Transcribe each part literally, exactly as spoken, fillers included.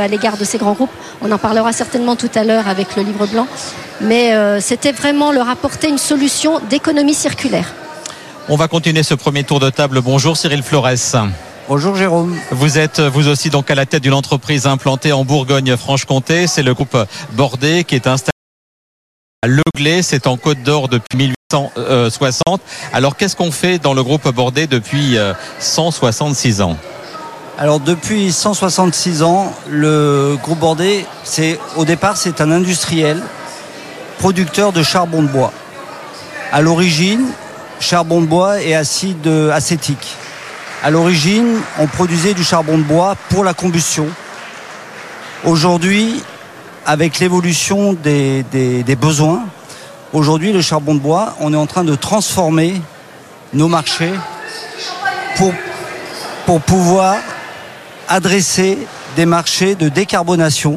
à l'égard de ces grands groupes. On en parlera certainement tout à l'heure avec le livre blanc. Mais euh, c'était vraiment leur apporter une solution d'économie circulaire. On va continuer ce premier tour de table. Bonjour Cyril Flores. Bonjour Jérôme. Vous êtes vous aussi donc à la tête d'une entreprise implantée en Bourgogne-Franche-Comté. C'est le groupe Bordet qui est installé à Leglay. C'est en Côte d'Or depuis mille huit cent soixante. Alors qu'est-ce qu'on fait dans le groupe Bordet depuis cent soixante-six ans ? Alors depuis cent soixante-six ans, le groupe Bordet, c'est, au départ, c'est un industriel producteur de charbon de bois. À l'origine, charbon de bois et acide acétique. À l'origine, on produisait du charbon de bois pour la combustion. Aujourd'hui, avec l'évolution des, des, des besoins, aujourd'hui, le charbon de bois, on est en train de transformer nos marchés pour, pour pouvoir adresser des marchés de décarbonation.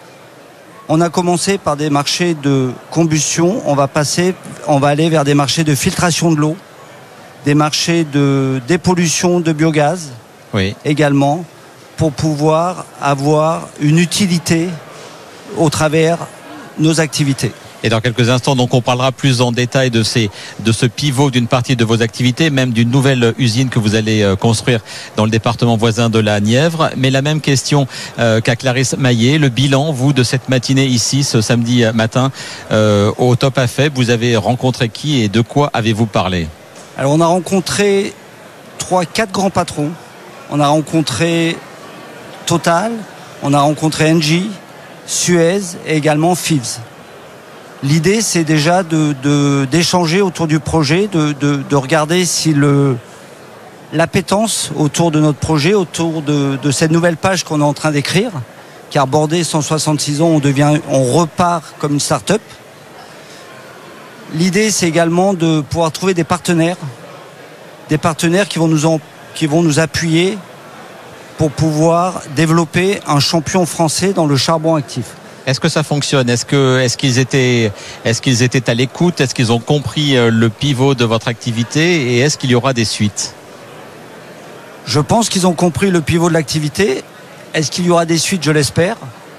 On a commencé par des marchés de combustion, on va passer, on va aller vers des marchés de filtration de l'eau, des marchés de dépollution de biogaz, oui, également, pour pouvoir avoir une utilité au travers de nos activités. Et dans quelques instants, donc, on parlera plus en détail de ces, de ce pivot d'une partie de vos activités, même d'une nouvelle usine que vous allez construire dans le département voisin de la Nièvre. Mais la même question euh, qu'à Clarisse Maillet. Le bilan, vous, de cette matinée ici, ce samedi matin, euh, au Top A F E B, vous avez rencontré qui et de quoi avez-vous parlé ? Alors, on a rencontré trois, quatre grands patrons. On a rencontré Total, on a rencontré Engie, Suez et également Fives. L'idée, c'est déjà de, de, d'échanger autour du projet, de, de, de regarder si le, l'appétence autour de notre projet, autour de, de cette nouvelle page qu'on est en train d'écrire, car Bordet, cent soixante-six ans, on, devient, on repart comme une start-up. L'idée, c'est également de pouvoir trouver des partenaires, des partenaires qui vont nous, en, qui vont nous appuyer pour pouvoir développer un champion français dans le charbon actif. Est-ce que ça fonctionne ? Est-ce que, est-ce qu'ils étaient, est-ce qu'ils étaient à l'écoute ? Est-ce qu'ils ont compris le pivot de votre activité ? Et est-ce qu'il y aura des suites ? Je pense qu'ils ont compris le pivot de l'activité. Est-ce qu'il y aura des suites ? Je l'espère.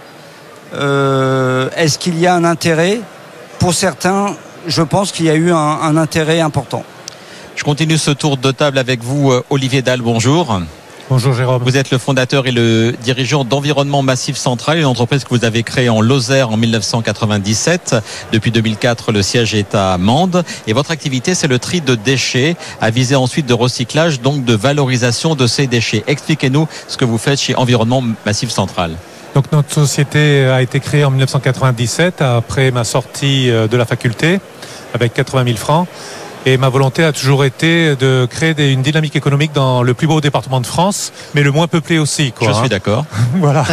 Euh, est-ce qu'il y a un intérêt ? Pour certains, je pense qu'il y a eu un, un intérêt important. Je continue ce tour de table avec vous, Olivier Dalle. Bonjour. Bonjour Jérôme. Vous êtes le fondateur et le dirigeant d'Environnement Massif Central, une entreprise que vous avez créée en Lozère en dix-neuf cent quatre-vingt-dix-sept. Depuis deux mille quatre, le siège est à Mende. Et votre activité, c'est le tri de déchets, à viser ensuite de recyclage, donc de valorisation de ces déchets. Expliquez-nous ce que vous faites chez Environnement Massif Central. Donc notre société a été créée en dix-neuf cent quatre-vingt-dix-sept, après ma sortie de la faculté, avec quatre-vingt mille francs. Et ma volonté a toujours été de créer des, une dynamique économique dans le plus beau département de France, mais le moins peuplé aussi, quoi. Je suis d'accord. Voilà.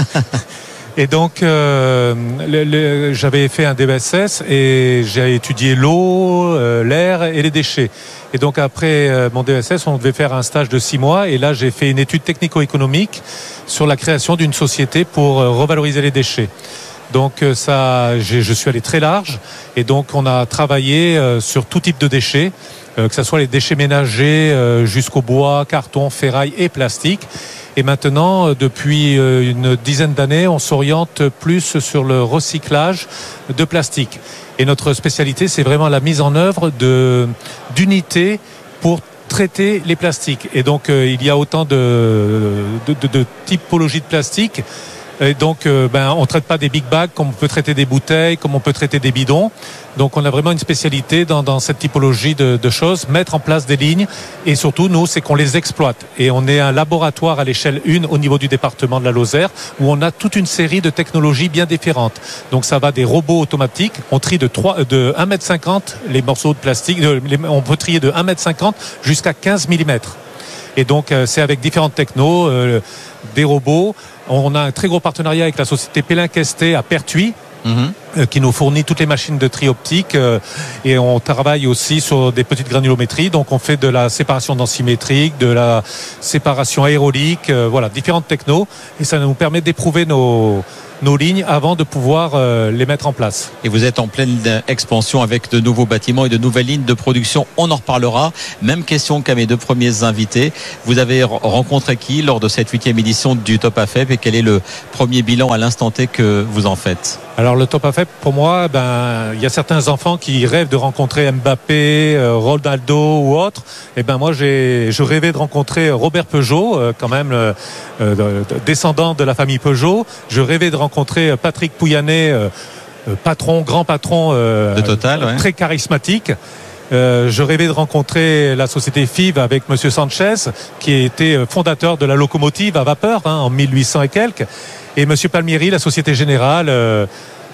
Et donc, euh, le, le, j'avais fait un D B S S et j'ai étudié l'eau, euh, l'air et les déchets. Et donc, après euh, mon D B S S, on devait faire un stage de six mois. Et là, j'ai fait une étude technico-économique sur la création d'une société pour euh, revaloriser les déchets. Donc ça, je suis allé très large et donc on a travaillé sur tout type de déchets, que ce soit les déchets ménagers jusqu'au bois, carton, ferraille et plastique. Et maintenant, depuis une dizaine d'années, on s'oriente plus sur le recyclage de plastique. Et notre spécialité, c'est vraiment la mise en œuvre de, d'unités pour traiter les plastiques. Et donc il y a autant de, de, de, de typologies de plastique. Et donc, euh, ben, on ne traite pas des big bags comme on peut traiter des bouteilles, comme on peut traiter des bidons. Donc, on a vraiment une spécialité dans, dans cette typologie de, de choses, mettre en place des lignes. Et surtout, nous, c'est qu'on les exploite. Et on est un laboratoire à l'échelle un au niveau du département de la Lozère, où on a toute une série de technologies bien différentes. Donc, ça va des robots automatiques. On trie de, trois, de un mètre cinquante les morceaux de plastique. De, les, on peut trier de un mètre cinquante jusqu'à quinze millimètres. Et donc, euh, c'est avec différentes technos, euh, des robots. On a un très gros partenariat avec la société Pellin-Questet à Pertuis, mmh. euh, qui nous fournit toutes les machines de tri optique. Euh, et on travaille aussi sur des petites granulométries. Donc, on fait de la séparation densimétrique, de la séparation aérolique, euh, voilà, différentes technos. Et ça nous permet d'éprouver nos, nos lignes avant de pouvoir euh, les mettre en place. Et vous êtes en pleine expansion avec de nouveaux bâtiments et de nouvelles lignes de production. On en reparlera. Même question qu'à mes deux premiers invités. Vous avez rencontré qui lors de cette huitième édition du Top A F E P et quel est le premier bilan à l'instant T que vous en faites? Alors le Top A F E P, pour moi, ben, il y a certains enfants qui rêvent de rencontrer Mbappé, euh, Ronaldo ou autre. Et ben moi, j'ai, je rêvais de rencontrer Robert Peugeot, euh, quand même euh, euh, descendant de la famille Peugeot. Je rêvais de rencontrer Patrick Pouyanné, euh, patron, grand patron, euh, de Total, ouais. Très charismatique. Euh, je rêvais de rencontrer la société F I V avec Monsieur Sanchez, qui était fondateur de la locomotive à vapeur hein, en mille huit cents et quelques. Et Monsieur Palmieri, la Société Générale. Euh,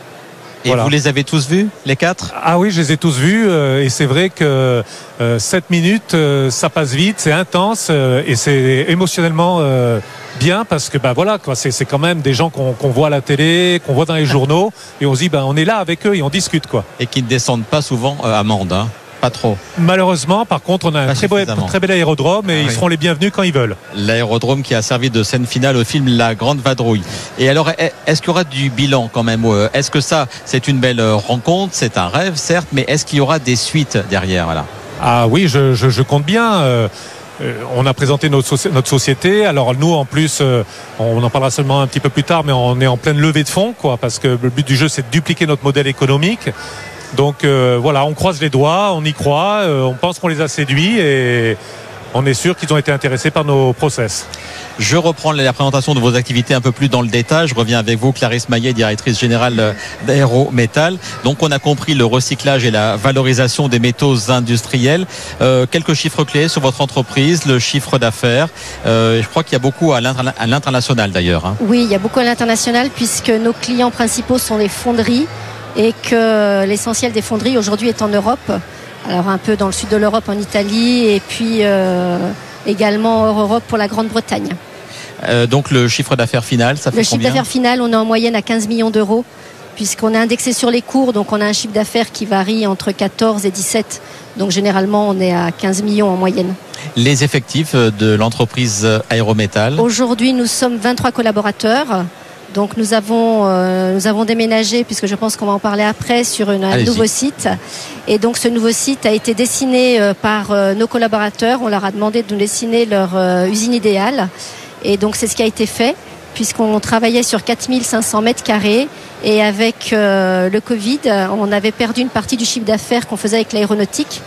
et voilà. Vous les avez tous vus, les quatre? Ah oui, je les ai tous vus. Euh, et c'est vrai que euh, sept minutes, euh, ça passe vite, c'est intense euh, et c'est émotionnellement euh, bien parce que bah voilà, quoi, c'est, c'est quand même des gens qu'on, qu'on voit à la télé, qu'on voit dans les journaux et on se dit bah on est là avec eux et on discute quoi. Et qui ne descendent pas souvent euh, à Mende. Hein. Pas trop. Malheureusement, par contre, on a un très, beau, très bel aérodrome et ah, ils oui. seront les bienvenus quand ils veulent. L'aérodrome qui a servi de scène finale au film La Grande Vadrouille. Et alors, est-ce qu'il y aura du bilan quand même? Est-ce que ça, c'est une belle rencontre? C'est un rêve, certes, mais est-ce qu'il y aura des suites derrière? Voilà. Ah oui, je, je, je compte bien. Euh, on a présenté notre, soci- notre société. Alors nous, en plus, euh, on en parlera seulement un petit peu plus tard, mais on est en pleine levée de fonds, quoi, parce que le but du jeu, c'est de dupliquer notre modèle économique. Donc euh, voilà, on croise les doigts, on y croit, euh, on pense qu'on les a séduits et on est sûr qu'ils ont été intéressés par nos process. Je reprends la présentation de vos activités un peu plus dans le détail. Je reviens avec vous, Clarisse Maillet, directrice générale d'Aérométal. Donc on a compris le recyclage et la valorisation des métaux industriels. Euh, quelques chiffres clés sur votre entreprise, le chiffre d'affaires. Euh, je crois qu'il y a beaucoup à, l'interna- à l'international d'ailleurs. Hein. Oui, il y a beaucoup à l'international puisque nos clients principaux sont les fonderies. Et que l'essentiel des fonderies aujourd'hui est en Europe, alors un peu dans le sud de l'Europe, en Italie, et puis euh, également hors Europe pour la Grande-Bretagne. Euh, donc le chiffre d'affaires final, ça fait le combien? Le chiffre d'affaires final, on est en moyenne à quinze millions d'euros, puisqu'on est indexé sur les cours, donc on a un chiffre d'affaires qui varie entre quatorze et dix-sept. Donc généralement, on est à quinze millions en moyenne. Les effectifs de l'entreprise Aérométal? Aujourd'hui, nous sommes vingt-trois collaborateurs. Donc nous avons, euh, nous avons déménagé, puisque je pense qu'on va en parler après, sur une, un nouveau site. Et donc ce nouveau site a été dessiné euh, par euh, nos collaborateurs. On leur a demandé de nous dessiner leur euh, usine idéale. Et donc c'est ce qui a été fait, puisqu'on travaillait sur quatre mille cinq cents mètres carrés. Et avec euh, le Covid, on avait perdu une partie du chiffre d'affaires qu'on faisait avec l'aéronautique.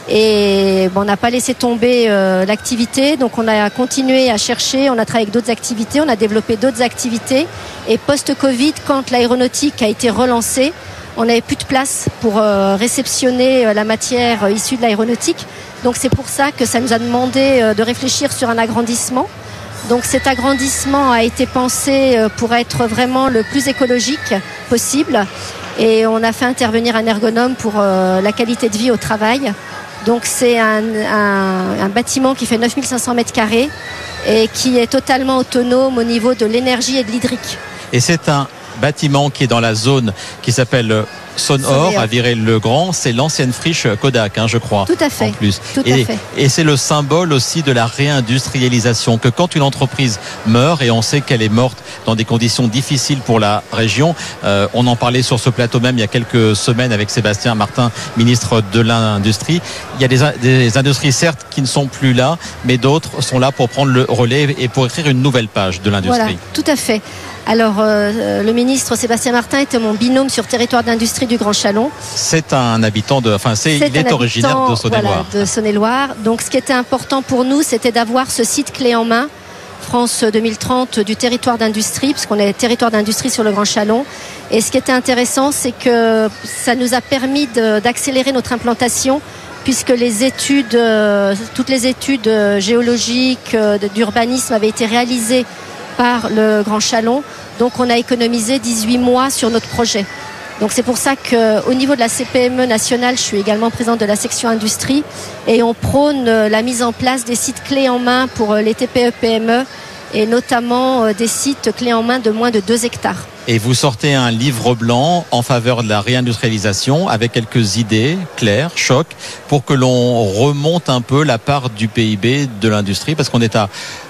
Et bon, on n'a pas laissé tomber euh, l'activité, donc on a continué à chercher, on a travaillé avec d'autres activités, on a développé d'autres activités. Et post-Covid, quand l'aéronautique a été relancée, on n'avait plus de place pour euh, réceptionner euh, la matière euh, issue de l'aéronautique. Donc c'est pour ça que ça nous a demandé euh, de réfléchir sur un agrandissement. Donc cet agrandissement a été pensé euh, pour être vraiment le plus écologique possible. Et on a fait intervenir un ergonome pour euh, la qualité de vie au travail. Donc c'est un, un, un bâtiment qui fait neuf mille cinq cents mètres carrés et qui est totalement autonome au niveau de l'énergie et de l'hydrique. Et c'est un bâtiment qui est dans la zone qui s'appelle Sonor à Virey-le-Grand. C'est l'ancienne friche Kodak, hein, je crois. Tout à fait. En plus. Tout et, à fait. Et c'est le symbole aussi de la réindustrialisation. Que quand une entreprise meurt, et on sait qu'elle est morte dans des conditions difficiles pour la région, euh, on en parlait sur ce plateau même il y a quelques semaines avec Sébastien Martin, ministre de l'Industrie. Il y a des, des industries certes qui ne sont plus là, mais d'autres sont là pour prendre le relais et pour écrire une nouvelle page de l'industrie. Voilà, tout à fait. Alors, euh, le ministre Sébastien Martin était mon binôme sur territoire d'industrie du Grand Chalon. C'est un habitant de, enfin, c'est, c'est il est originaire de Saône-et-Loire. Voilà, de Saône-et-Loire. Donc, ce qui était important pour nous, c'était d'avoir ce site clé en main, France deux mille trente, du territoire d'industrie, parce qu'on est territoire d'industrie sur le Grand Chalon. Et ce qui était intéressant, c'est que ça nous a permis de, d'accélérer notre implantation, puisque les études, euh, toutes les études géologiques, euh, d'urbanisme avaient été réalisées par le Grand Chalon. Donc on a économisé dix-huit mois sur notre projet. Donc c'est pour ça qu'au niveau de la C P M E nationale, je suis également présidente de la section industrie et on prône la mise en place des sites clés en main pour les T P E P M E et notamment des sites clés en main de moins de deux hectares. Et vous sortez un livre blanc en faveur de la réindustrialisation avec quelques idées claires, chocs, pour que l'on remonte un peu la part du P I B de l'industrie, parce qu'on est à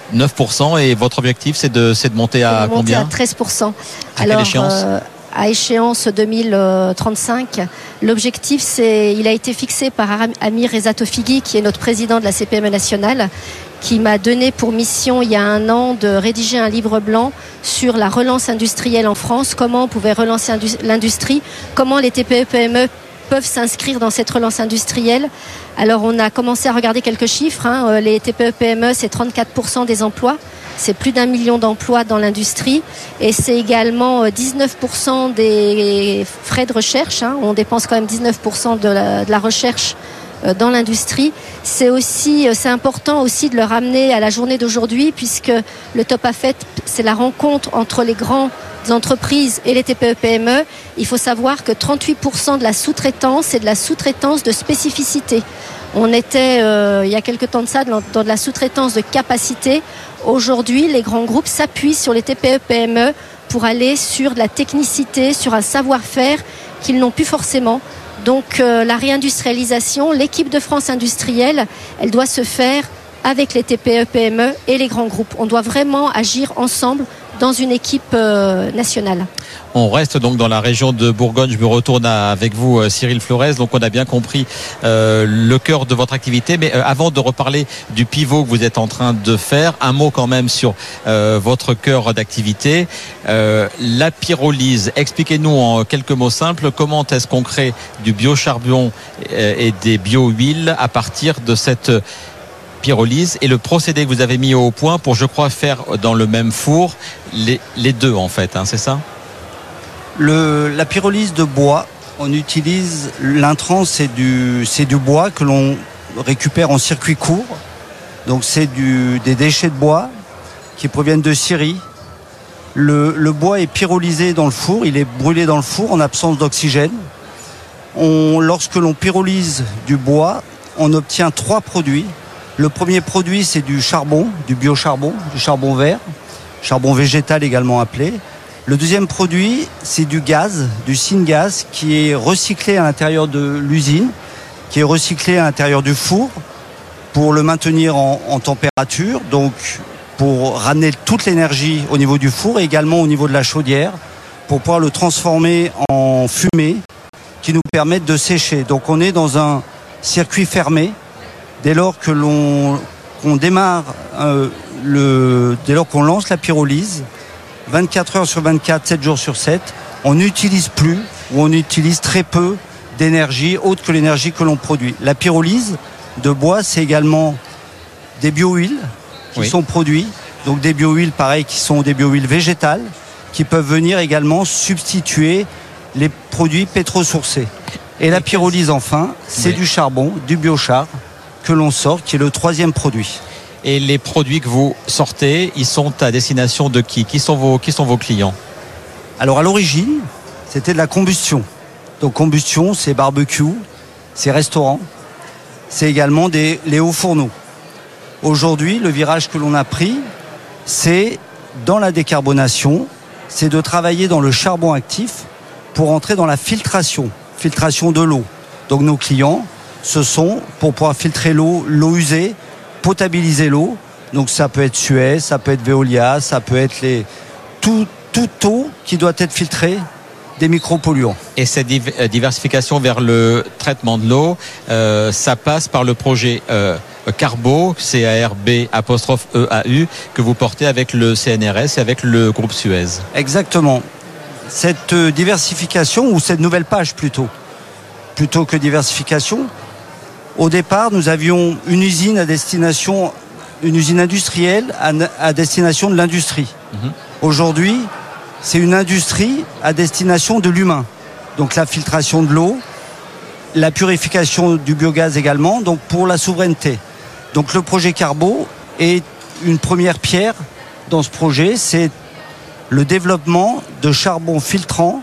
neuf pour cent et votre objectif c'est de, c'est de monter à de monter combien? À treize pour cent. À quelle échéance euh, À échéance deux mille trente-cinq, l'objectif c'est, il a été fixé par Amir Rezatofighi qui est notre président de la C P M E nationale, qui m'a donné pour mission il y a un an de rédiger un livre blanc sur la relance industrielle en France, comment on pouvait relancer l'industrie, comment les T P E P M E peuvent s'inscrire dans cette relance industrielle. Alors on a commencé à regarder quelques chiffres, hein. Les T P E P M E c'est trente-quatre pour cent des emplois, c'est plus d'un million d'emplois dans l'industrie et c'est également dix-neuf pour cent des frais de recherche, hein. On dépense quand même dix-neuf pour cent de la, de la recherche dans l'industrie. C'est aussi, c'est important aussi de le ramener à la journée d'aujourd'hui puisque le Top A F E T, c'est la rencontre entre les grands entreprises et les T P E P M E. Il faut savoir que trente-huit pour cent de la sous-traitance est de la sous-traitance de spécificité. On était, euh, il y a quelque temps de ça, dans de la sous-traitance de capacité. Aujourd'hui, les grands groupes s'appuient sur les T P E P M E pour aller sur de la technicité, sur un savoir-faire qu'ils n'ont plus forcément. Donc euh, la réindustrialisation, l'équipe de France industrielle, elle doit se faire avec les T P E P M E et les grands groupes. On doit vraiment agir ensemble dans une équipe euh, nationale. On reste donc dans la région de Bourgogne. Je me retourne à, avec vous, euh, Cyril Flores. Donc on a bien compris euh, le cœur de votre activité. Mais euh, avant de reparler du pivot que vous êtes en train de faire, un mot quand même sur euh, votre cœur d'activité. Euh, la pyrolyse. Expliquez-nous en quelques mots simples comment est-ce qu'on crée du biocharbon et des bio-huiles à partir de cette pyrolyse et le procédé que vous avez mis au point pour, je crois, faire dans le même four les, les deux en fait, hein, c'est ça? Le, la pyrolyse de bois, on utilise l'intrant, c'est du, c'est du bois que l'on récupère en circuit court. Donc c'est du, des déchets de bois qui proviennent de Syrie. Le, le bois est pyrolysé dans le four, il est brûlé dans le four en absence d'oxygène. On, lorsque l'on pyrolyse du bois, on obtient trois produits. Le premier produit, c'est du charbon, du biocharbon, du charbon vert, charbon végétal également appelé. Le deuxième produit, c'est du gaz, du syngas, qui est recyclé à l'intérieur de l'usine, qui est recyclé à l'intérieur du four pour le maintenir en, en température, donc pour ramener toute l'énergie au niveau du four et également au niveau de la chaudière, pour pouvoir le transformer en fumée qui nous permettent de sécher. Donc on est dans un circuit fermé. Dès lors que l'on qu'on démarre, euh, le, dès lors qu'on lance la pyrolyse, vingt-quatre heures sur vingt-quatre, sept jours sur sept, on n'utilise plus ou on utilise très peu d'énergie autre que l'énergie que l'on produit. La pyrolyse de bois, c'est également des bio-huiles qui oui. sont produits, donc des bio-huiles pareil qui sont des bio-huiles végétales qui peuvent venir également substituer les produits pétrosourcés. Et la pyrolyse enfin, c'est oui. du charbon, du biochar que l'on sort, qui est le troisième produit. Et les produits que vous sortez, ils sont à destination de qui ? Qui sont vos, qui sont vos clients ? Alors à l'origine, c'était de la combustion. Donc combustion, c'est barbecue, c'est restaurant, c'est également des, les hauts fourneaux. Aujourd'hui, le virage que l'on a pris, c'est dans la décarbonation, c'est de travailler dans le charbon actif pour entrer dans la filtration, filtration de l'eau. Donc nos clients, ce sont pour pouvoir filtrer l'eau, l'eau usée, potabiliser l'eau. Donc ça peut être Suez, ça peut être Veolia, ça peut être les tout, toute eau qui doit être filtrée des micropolluants. Et cette diversification vers le traitement de l'eau, euh, ça passe par le projet euh, Carbo, C A R B apostrophe E A U, que vous portez avec le C N R S et avec le groupe Suez. Exactement. Cette diversification, ou cette nouvelle page plutôt, plutôt que diversification, au départ, nous avions une usine à destination, une usine industrielle à, à destination de l'industrie. Mmh. Aujourd'hui, c'est une industrie à destination de l'humain. Donc la filtration de l'eau, la purification du biogaz également, donc pour la souveraineté. Donc le projet Carbo est une première pierre dans ce projet, c'est le développement de charbon filtrant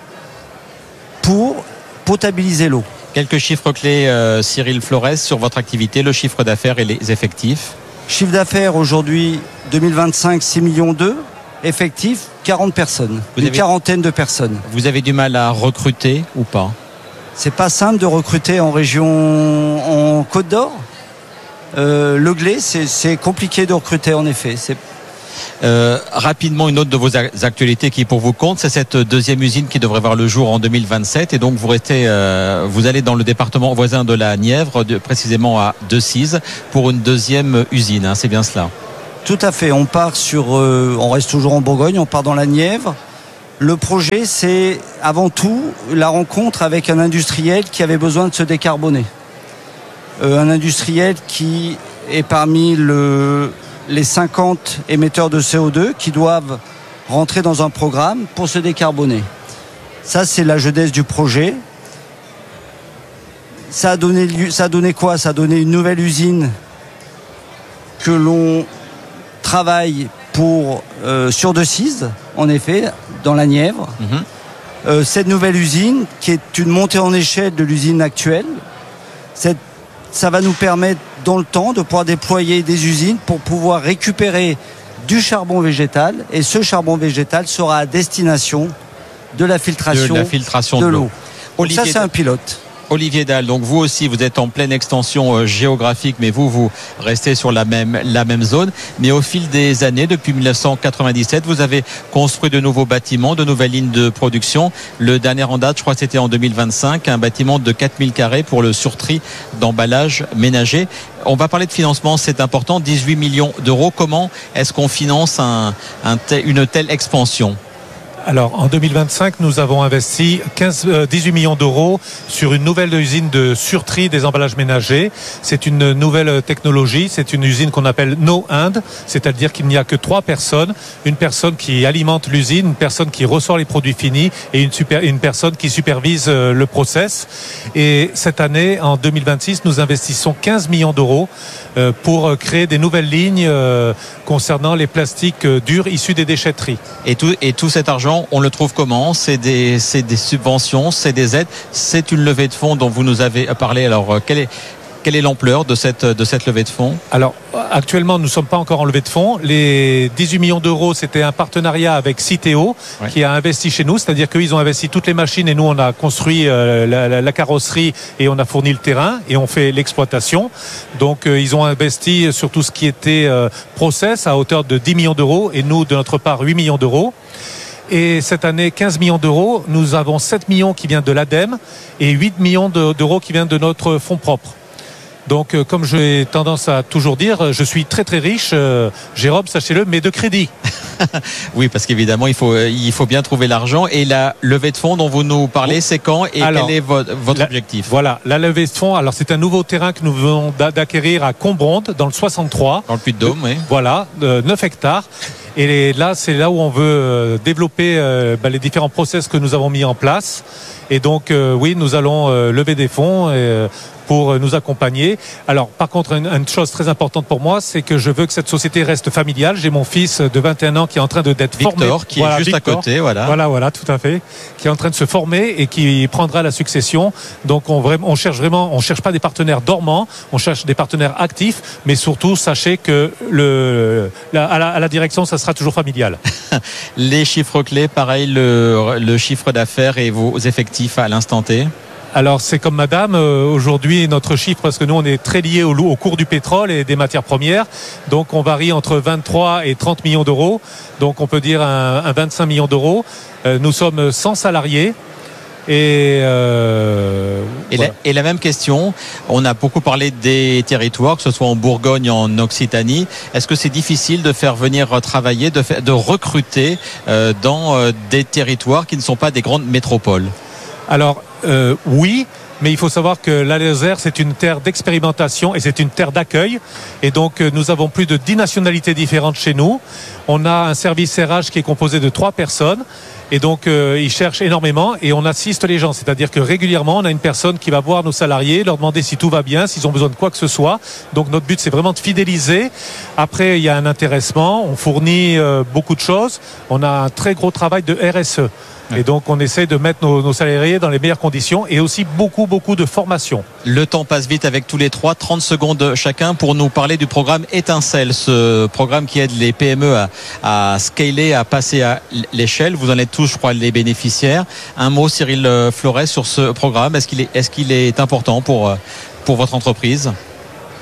pour potabiliser l'eau. Quelques chiffres clés, euh, Cyril Flores, sur votre activité, le chiffre d'affaires et les effectifs. Chiffre d'affaires aujourd'hui, deux mille vingt-cinq, six millions deux. Effectifs, quarante personnes. Vous une avez, quarantaine de personnes. Vous avez du mal à recruter ou pas ? C'est pas simple de recruter en région, en Côte d'Or. Euh, le Glé, c'est, c'est compliqué de recruter en effet. C'est Euh, rapidement, une autre de vos actualités qui pour vous compte, c'est cette deuxième usine qui devrait voir le jour en deux mille vingt-sept. Et donc vous restez, euh, vous allez dans le département voisin de la Nièvre, de, précisément à Decize, pour une deuxième usine. Hein, c'est bien cela? Tout à fait. On part sur, euh, on reste toujours en Bourgogne, on part dans la Nièvre. Le projet, c'est avant tout la rencontre avec un industriel qui avait besoin de se décarboner. Euh, un industriel qui est parmi le, les cinquante émetteurs de C O deux qui doivent rentrer dans un programme pour se décarboner. Ça, c'est la jeunesse du projet. Ça a donné, ça a donné quoi? Ça a donné une nouvelle usine que l'on travaille pour, euh, sur Decize, en effet, dans la Nièvre. Mmh. Euh, cette nouvelle usine, qui est une montée en échelle de l'usine actuelle, cette, ça va nous permettre dans le temps de pouvoir déployer des usines pour pouvoir récupérer du charbon végétal, et ce charbon végétal sera à destination de la filtration de, la filtration de, de l'eau. l'eau. Ça, c'est un pilote. Olivier Dalle, donc vous aussi, vous êtes en pleine extension euh, géographique, mais vous, vous restez sur la même, la même zone. Mais au fil des années, depuis mille neuf cent quatre-vingt-dix-sept, vous avez construit de nouveaux bâtiments, de nouvelles lignes de production. Le dernier en date, je crois que c'était en deux mille vingt-cinq, un bâtiment de quatre mille carrés pour le surtri d'emballage ménager. On va parler de financement, c'est important, dix-huit millions d'euros. Comment est-ce qu'on finance un, un tel, une telle expansion ? Alors, en deux mille vingt-cinq, nous avons investi quinze, euh, dix-huit millions d'euros sur une nouvelle usine de surtri des emballages ménagers. C'est une nouvelle technologie. C'est une usine qu'on appelle no hand, c'est-à-dire qu'il n'y a que trois personnes. Une personne qui alimente l'usine, une personne qui ressort les produits finis et une, super, une personne qui supervise euh, le process. Et cette année, en deux mille vingt-six, nous investissons quinze millions d'euros euh, pour créer des nouvelles lignes euh, concernant les plastiques euh, durs issus des déchetteries. Et tout, et tout cet argent, on le trouve comment? C'est des, c'est des subventions, c'est des aides, c'est une levée de fonds dont vous nous avez parlé. Alors, quelle est, quelle est l'ampleur de cette, de cette levée de fonds? Alors, actuellement, nous ne sommes pas encore en levée de fonds. Les dix-huit millions d'euros, c'était un partenariat avec Citeo, ouais, qui a investi chez nous. C'est-à-dire qu'ils ont investi toutes les machines et nous, on a construit euh, la, la, la carrosserie et on a fourni le terrain et on fait l'exploitation. Donc, euh, ils ont investi sur tout ce qui était euh, process à hauteur de dix millions d'euros et nous, de notre part, huit millions d'euros. Et cette année, quinze millions d'euros. Nous avons sept millions qui viennent de l'ADEME et huit millions d'euros qui viennent de notre fonds propre. Donc, comme j'ai tendance à toujours dire, je suis très très riche, euh, Jérôme, sachez-le, mais de crédit. Oui, parce qu'évidemment, il faut, il faut bien trouver l'argent. Et la levée de fonds dont vous nous parlez, c'est quand et alors, quel est votre, votre la, objectif? Voilà, la levée de fonds, alors c'est un nouveau terrain que nous venons d'acquérir à Combronde, dans le soixante-trois. Dans le Puy-de-Dôme, oui. Voilà, de neuf hectares. Et là, c'est là où on veut développer euh, bah, les différents process que nous avons mis en place. Et donc, euh, oui, nous allons euh, lever des fonds et, euh, pour nous accompagner. Alors, par contre, une, une chose très importante pour moi, c'est que je veux que cette société reste familiale. J'ai mon fils de vingt et un ans qui est en train de d'être Victor, formé. Victor, qui voilà, est juste Victor, à côté, voilà. Voilà, voilà, tout à fait. Qui est en train de se former et qui prendra la succession. Donc, on, on cherche vraiment, on cherche pas des partenaires dormants, on cherche des partenaires actifs, mais surtout, sachez que le, la, à, la, à la direction, ça sera toujours familial. Les chiffres clés, pareil, le, le chiffre d'affaires et vos effectifs à l'instant T. Alors c'est comme madame, euh, aujourd'hui notre chiffre, parce que nous on est très liés au, au cours du pétrole et des matières premières, donc on varie entre vingt-trois et trente millions d'euros, donc on peut dire un, un vingt-cinq millions d'euros. Euh, nous sommes cent salariés. Et, euh, et, voilà. la, et la même question, on a beaucoup parlé des territoires, que ce soit en Bourgogne, en Occitanie. Est-ce que c'est difficile de faire venir travailler, de, faire, de recruter euh, dans euh, des territoires qui ne sont pas des grandes métropoles? Alors euh, oui, mais il faut savoir que la Lozère, c'est une terre d'expérimentation et c'est une terre d'accueil. Et donc nous avons plus de dix nationalités différentes chez nous. On a un service R H qui est composé de trois personnes. Et donc, euh, ils cherchent énormément et on assiste les gens. C'est-à-dire que régulièrement, on a une personne qui va voir nos salariés, leur demander si tout va bien, s'ils ont besoin de quoi que ce soit. Donc, notre but, c'est vraiment de fidéliser. Après, il y a un intéressement. On fournit euh, beaucoup de choses. On a un très gros travail de R S E. Et donc, on essaie de mettre nos, nos salariés dans les meilleures conditions et aussi beaucoup, beaucoup de formation. Le temps passe vite avec tous les trois. trente secondes chacun pour nous parler du programme Étincelle, ce programme qui aide les P M E à, à scaler, à passer à l'échelle. Vous en êtes tous, je crois, les bénéficiaires. Un mot, Cyril Flores, sur ce programme. Est-ce qu'il est, est-ce qu'il est important pour, pour votre entreprise ?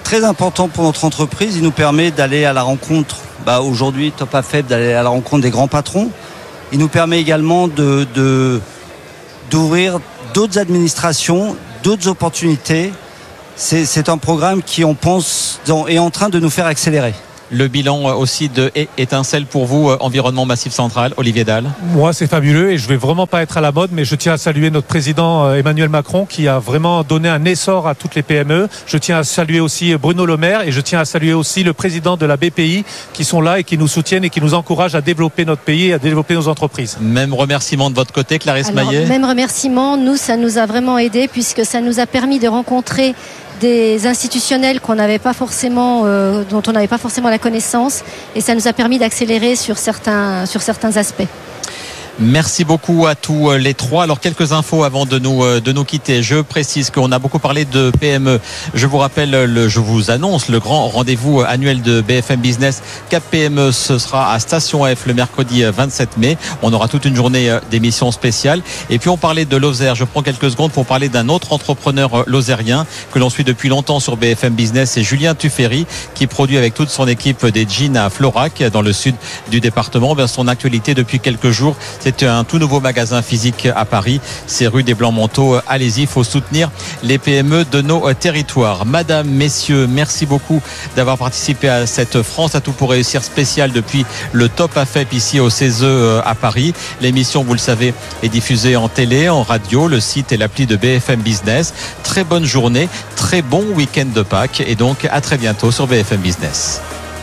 très important pour notre entreprise. Il nous permet d'aller à la rencontre, bah aujourd'hui Top A F E B, d'aller à la rencontre des grands patrons. Il nous permet également de, de, d'ouvrir d'autres administrations, d'autres opportunités. C'est, c'est un programme qui, on pense, est en train de nous faire accélérer. Le bilan aussi de Étincelle pour vous, environnement Massif Central, Olivier Dahl. Moi, c'est fabuleux et je vais vraiment pas être à la mode, mais je tiens à saluer notre président Emmanuel Macron qui a vraiment donné un essor à toutes les P M E. Je tiens à saluer aussi Bruno Le Maire et je tiens à saluer aussi le président de la B P I qui sont là et qui nous soutiennent et qui nous encouragent à développer notre pays et à développer nos entreprises. Même remerciement de votre côté, Clarisse Alors, Maillet. Même remerciement, nous, ça nous a vraiment aidé puisque ça nous a permis de rencontrer des institutionnels qu'on n'avait pas forcément, euh, dont on n'avait pas forcément la connaissance, et ça nous a permis d'accélérer sur certains, sur certains aspects. Merci beaucoup à tous les trois. Alors quelques infos avant de nous de nous quitter. Je précise qu'on a beaucoup parlé de P M E. Je vous rappelle, le, je vous annonce le grand rendez-vous annuel de B F M Business Cap P M E. Ce sera à Station F le mercredi vingt-sept mai. On aura toute une journée d'émission spéciale. Et puis on parlait de Lozère. Je prends quelques secondes pour parler d'un autre entrepreneur lozérien que l'on suit depuis longtemps sur B F M Business. C'est Julien Tuffery qui produit avec toute son équipe des jeans à Florac dans le sud du département. Bien, son actualité depuis quelques jours. C'est un tout nouveau magasin physique à Paris. C'est rue des Blancs-Manteaux. Allez-y, il faut soutenir les P M E de nos territoires. Madame, messieurs, merci beaucoup d'avoir participé à cette France à tout pour réussir spéciale depuis le Top A F E B ici au C E S E à Paris. L'émission, vous le savez, est diffusée en télé, en radio, le site et l'appli de B F M Business. Très bonne journée, très bon week-end de Pâques et donc à très bientôt sur B F M Business.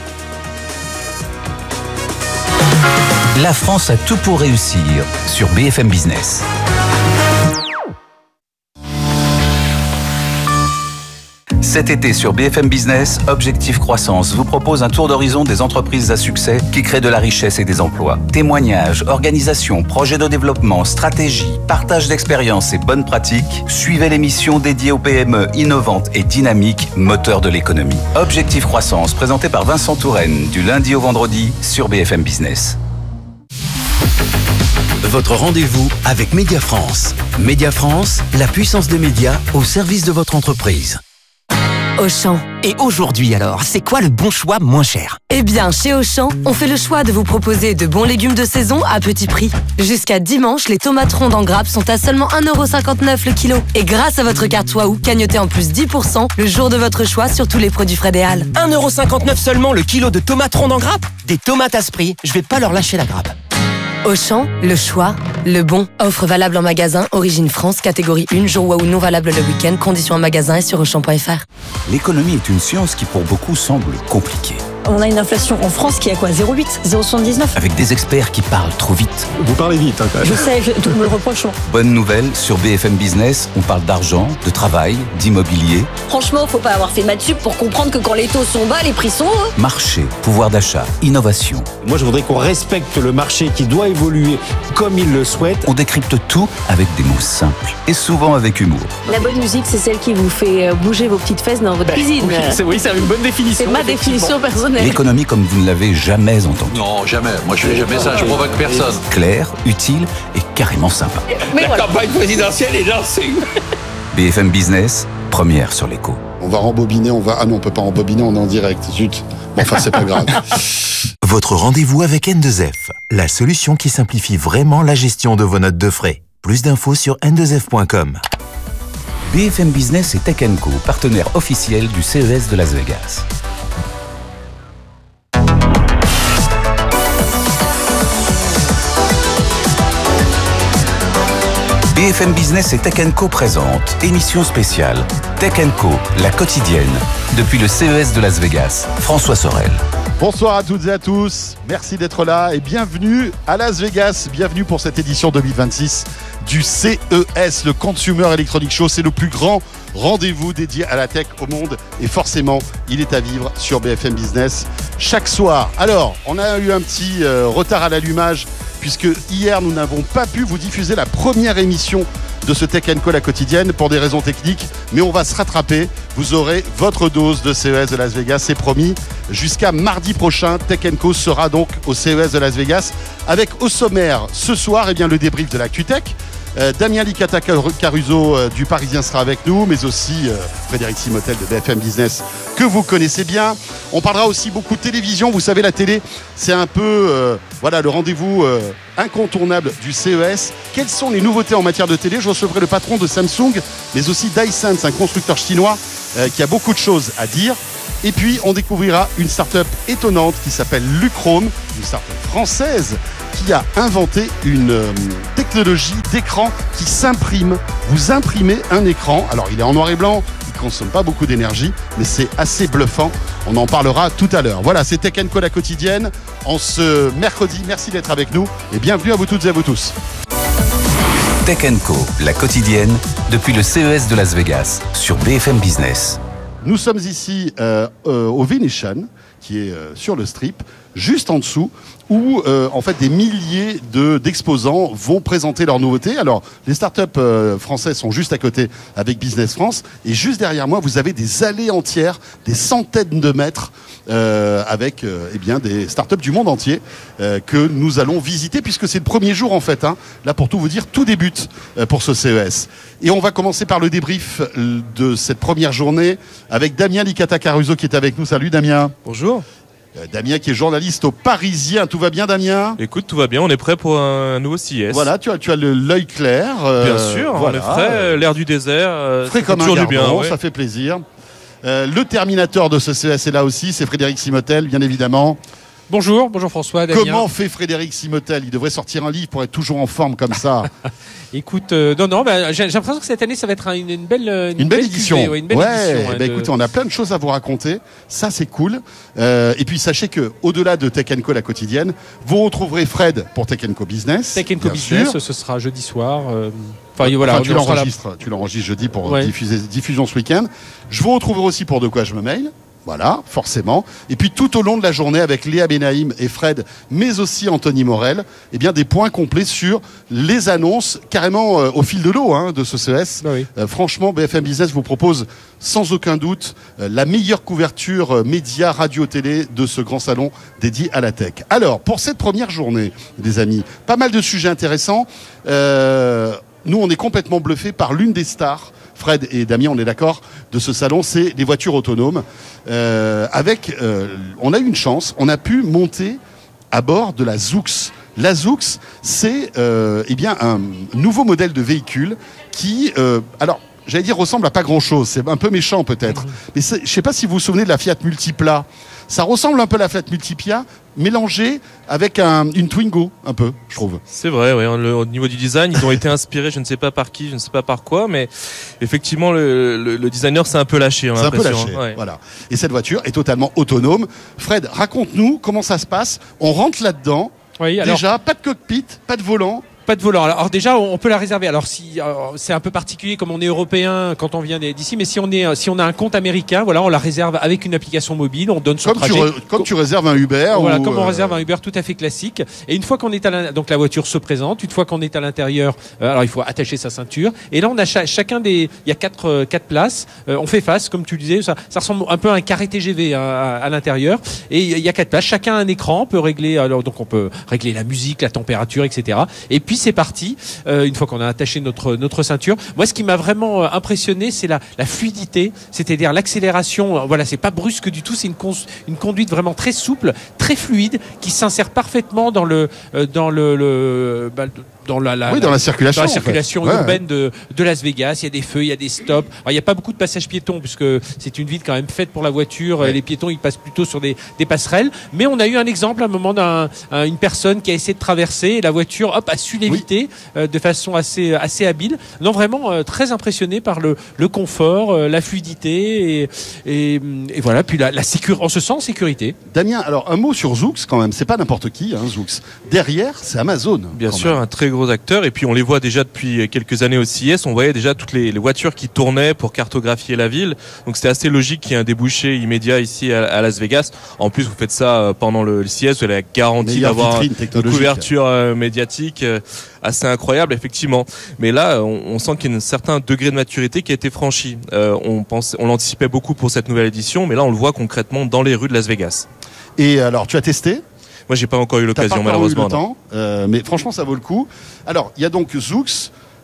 La France a tout pour réussir sur B F M Business. Cet été sur B F M Business, Objectif Croissance vous propose un tour d'horizon des entreprises à succès qui créent de la richesse et des emplois. Témoignages, organisation, projets de développement, stratégie, partage d'expériences et bonnes pratiques. Suivez l'émission dédiée aux P M E innovantes et dynamiques, moteurs de l'économie. Objectif Croissance, présenté par Vincent Touraine, du lundi au vendredi sur B F M Business. Votre rendez-vous avec Média France. Média France, la puissance des médias au service de votre entreprise. Auchan. Et aujourd'hui alors, c'est quoi le bon choix moins cher ? Eh bien, chez Auchan, on fait le choix de vous proposer de bons légumes de saison à petit prix. Jusqu'à dimanche, les tomates rondes en grappe sont à seulement un euro cinquante-neuf le kilo. Et grâce à votre carte Waouh, cagnotez en plus dix pour cent le jour de votre choix sur tous les produits Fred et Hall. un euro cinquante-neuf seulement le kilo de tomates rondes en grappe ? Des tomates à ce prix, je vais pas leur lâcher la grappe. Auchan, le choix, le bon. Offre valable en magasin, Origine France, catégorie un, jour Waouh non valable le week-end, conditions en magasin et sur auchan point f r. L'économie est une science qui pour beaucoup semble compliquée. On a une inflation en France qui est à quoi ? zéro virgule huit, zéro virgule soixante-dix-neuf. Avec des experts qui parlent trop vite. Vous parlez vite, hein, quand même. Je sais, je, tout me le reproche. Bonne nouvelle, sur B F M Business, on parle d'argent, de travail, d'immobilier. Franchement, faut pas avoir fait maths sup pour comprendre que quand les taux sont bas, les prix sont hauts. Marché, pouvoir d'achat, innovation. Moi, je voudrais qu'on respecte le marché qui doit évoluer comme il le souhaite. On décrypte tout avec des mots simples et souvent avec humour. La bonne musique, c'est celle qui vous fait bouger vos petites fesses dans votre cuisine. Oui, c'est, oui, c'est une bonne définition. C'est ma définition personnelle. L'économie comme vous ne l'avez jamais entendue. Non, jamais. Moi, je fais jamais ça. Je provoque personne. Claire, utile et carrément sympa. Mais La voilà. campagne présidentielle est lancée. B F M Business, première sur l'écho. On va rembobiner, on va... Ah non, on peut pas rembobiner, on est en direct. Zut. Bon, enfin, c'est pas grave. Votre rendez-vous avec N deux F, la solution qui simplifie vraiment la gestion de vos notes de frais. Plus d'infos sur n deux f point com. B F M Business et Tech and Co, partenaire officiel du C E S de Las Vegas. B F M Business et Tech and Co présente émission spéciale Tech and Co, la quotidienne, depuis le C E S de Las Vegas. François Sorel. Bonsoir à toutes et à tous, merci d'être là et bienvenue à Las Vegas, bienvenue pour cette édition deux mille vingt-six du C E S, le Consumer Electronics Show. C'est le plus grand rendez-vous dédié à la tech au monde et forcément il est à vivre sur B F M Business chaque soir. Alors on a eu un petit euh, retard à l'allumage puisque hier nous n'avons pas pu vous diffuser la première émission de ce Tech and Co la quotidienne pour des raisons techniques, mais on va se rattraper. Vous aurez votre dose de C E S de Las Vegas, c'est promis. Jusqu'à mardi prochain, Tech and Co sera donc au C E S de Las Vegas avec au sommaire ce soir eh bien, le débrief de l'ActuTech. Euh, Damien Licata Caruso euh, du Parisien sera avec nous, mais aussi euh, Frédéric Simotel de B F M Business que vous connaissez bien. On parlera aussi beaucoup de télévision. Vous savez, la télé, c'est un peu euh, voilà, le rendez-vous euh, incontournable du C E S. Quelles sont les nouveautés en matière de télé? Je recevrai le patron de Samsung, mais aussi d'Hisense, un constructeur chinois euh, qui a beaucoup de choses à dire. Et puis, on découvrira une start-up étonnante qui s'appelle Luchrome, une start-up française qui a inventé une euh, technologie d'écran qui s'imprime. Vous imprimez un écran. Alors, il est en noir et blanc, il ne consomme pas beaucoup d'énergie, mais c'est assez bluffant. On en parlera tout à l'heure. Voilà, c'est Tech and Co, la quotidienne. En ce mercredi, merci d'être avec nous et bienvenue à vous toutes et à vous tous. Tech and Co, la quotidienne, depuis le C E S de Las Vegas, sur B F M Business. Nous sommes ici euh, euh, au Venetian, qui est euh, sur le strip, juste en dessous, où euh, en fait des milliers de, d'exposants vont présenter leurs nouveautés. Alors, les startups euh, françaises sont juste à côté avec Business France, et juste derrière moi, vous avez des allées entières, des centaines de mètres, euh, avec euh, eh bien des startups du monde entier euh, que nous allons visiter, puisque c'est le premier jour en fait. Hein. Là, pour tout vous dire, tout débute euh, pour ce C E S. Et on va commencer par le débrief de cette première journée avec Damien Licata Caruso qui est avec nous. Salut Damien. Bonjour. Euh, Damien qui est journaliste au Parisien. Tout va bien Damien? Écoute, tout va bien, on est prêt pour un nouveau C E S. Voilà, tu as, tu as le, l'œil clair. Euh, bien sûr, voilà. On est frais, l'air du désert. Euh, frais comme un gardon, bien, ouais. Ça fait plaisir. Euh, le terminateur de ce C E S est là aussi, c'est Frédéric Simotel, bien évidemment. Bonjour, bonjour François, Damien. Comment fait Frédéric Simotel? Il devrait sortir un livre pour être toujours en forme comme ça. Écoute, euh, non, non, bah, j'ai, j'ai l'impression que cette année, ça va être une, une belle, une, une belle, belle édition. Cuvée, ouais, une belle ouais, édition. Hein, bah, de... écoutez, on a plein de choses à vous raconter. Ça, c'est cool. Euh, et puis, sachez que, au-delà de Tech and Co, la quotidienne, vous retrouverez Fred pour Tech and Co Business. Tech and Co Business, sûr. Ce sera jeudi soir. Euh... Enfin, voilà, enfin, tu l'enregistres, la... tu l'enregistres jeudi pour ouais. diffuser, diffusion ce week-end. Je vous retrouverai aussi pour De quoi je me mail. Voilà, forcément. Et puis tout au long de la journée, avec Léa Benaïm et Fred, mais aussi Anthony Morel, eh bien des points complets sur les annonces, carrément euh, au fil de l'eau hein, de ce C E S. Oui. Euh, franchement, B F M Business vous propose sans aucun doute euh, la meilleure couverture euh, média, radio, télé de ce grand salon dédié à la tech. Alors, pour cette première journée, les amis, pas mal de sujets intéressants. Euh, nous, on est complètement bluffés par l'une des stars. Fred et Damien, on est d'accord, de ce salon, c'est les voitures autonomes. Euh, avec, euh, on a eu une chance, on a pu monter à bord de la Zoox. La Zoox, c'est euh, eh bien un nouveau modèle de véhicule qui, euh, alors, j'allais dire, ressemble à pas grand-chose. C'est un peu méchant peut-être, mais je ne sais pas si vous vous souvenez de la Fiat Multipla. Ça ressemble un peu à la Fiat Multipla, mélangée avec un, une Twingo, un peu, je trouve. C'est vrai, ouais. Le, au niveau du design, ils ont été inspirés, je ne sais pas par qui, je ne sais pas par quoi, mais effectivement, le, le, le designer s'est un peu lâché. C'est un peu lâché, hein. Ouais. Voilà. Et cette voiture est totalement autonome. Fred, raconte-nous comment ça se passe. On rentre là-dedans. Oui, alors... Déjà, pas de cockpit, pas de volant. Pas de volant. Alors déjà, on peut la réserver. Alors si alors, c'est un peu particulier comme on est européen quand on vient d'ici, mais si on est si on a un compte américain, voilà, on la réserve avec une application mobile. On donne son comme trajet. Tu re, comme tu réserves un Uber. Voilà, ou comme on euh... réserve un Uber tout à fait classique. Et une fois qu'on est à l'intérieur, donc la voiture se présente. Une fois qu'on est à l'intérieur, euh, alors il faut attacher sa ceinture. Et là, on a cha- chacun des, il y a quatre euh, quatre places. Euh, on fait face, comme tu le disais, ça, ça ressemble un peu à un carré T G V hein, à, à l'intérieur. Et il y a quatre places. Chacun a un écran. On peut régler. Alors donc on peut régler la musique, la température, et cetera. Et puis c'est parti. Euh, une fois qu'on a attaché notre notre ceinture. Moi, ce qui m'a vraiment euh, impressionné, c'est la, la fluidité, c'est-à-dire l'accélération. Euh, voilà, c'est pas brusque du tout, c'est une con- une conduite vraiment très souple, très fluide, qui s'insère parfaitement dans le euh, dans le, le bah, dans la, la, oui, dans la circulation, dans la circulation en fait. urbaine ouais. de, de Las Vegas. Il y a des feux, il y a des stops. Alors, il n'y a pas beaucoup de passages piétons puisque c'est une ville quand même faite pour la voiture. Ouais. Les piétons, ils passent plutôt sur des, des passerelles. Mais on a eu un exemple à un moment d'un un, une personne qui a essayé de traverser et la voiture, hop, a su l'éviter oui. euh, de façon assez assez habile. Non, vraiment euh, très impressionné par le, le confort, euh, la fluidité et, et, et voilà. Puis la, la sécurité, on se sent en sécurité. Damien, alors un mot sur Zoox quand même. C'est pas n'importe qui, hein, Zoox. Derrière, c'est Amazon. Bien sûr, même. Un très gros acteurs et puis on les voit déjà depuis quelques années au C E S, on voyait déjà toutes les, les voitures qui tournaient pour cartographier la ville, donc c'était assez logique qu'il y ait un débouché immédiat ici à, à Las Vegas. En plus vous faites ça pendant le, le C E S, vous avez la garantie d'avoir une couverture euh, médiatique euh, assez incroyable effectivement, mais là on, on sent qu'il y a un certain degré de maturité qui a été franchi. Euh, on pense, on l'anticipait beaucoup pour cette nouvelle édition, mais là on le voit concrètement dans les rues de Las Vegas. Et alors tu as testé ? Moi, j'ai pas encore eu l'occasion, T'as pas malheureusement. Eu le temps, euh, mais franchement, ça vaut le coup. Alors, il y a donc Zoox.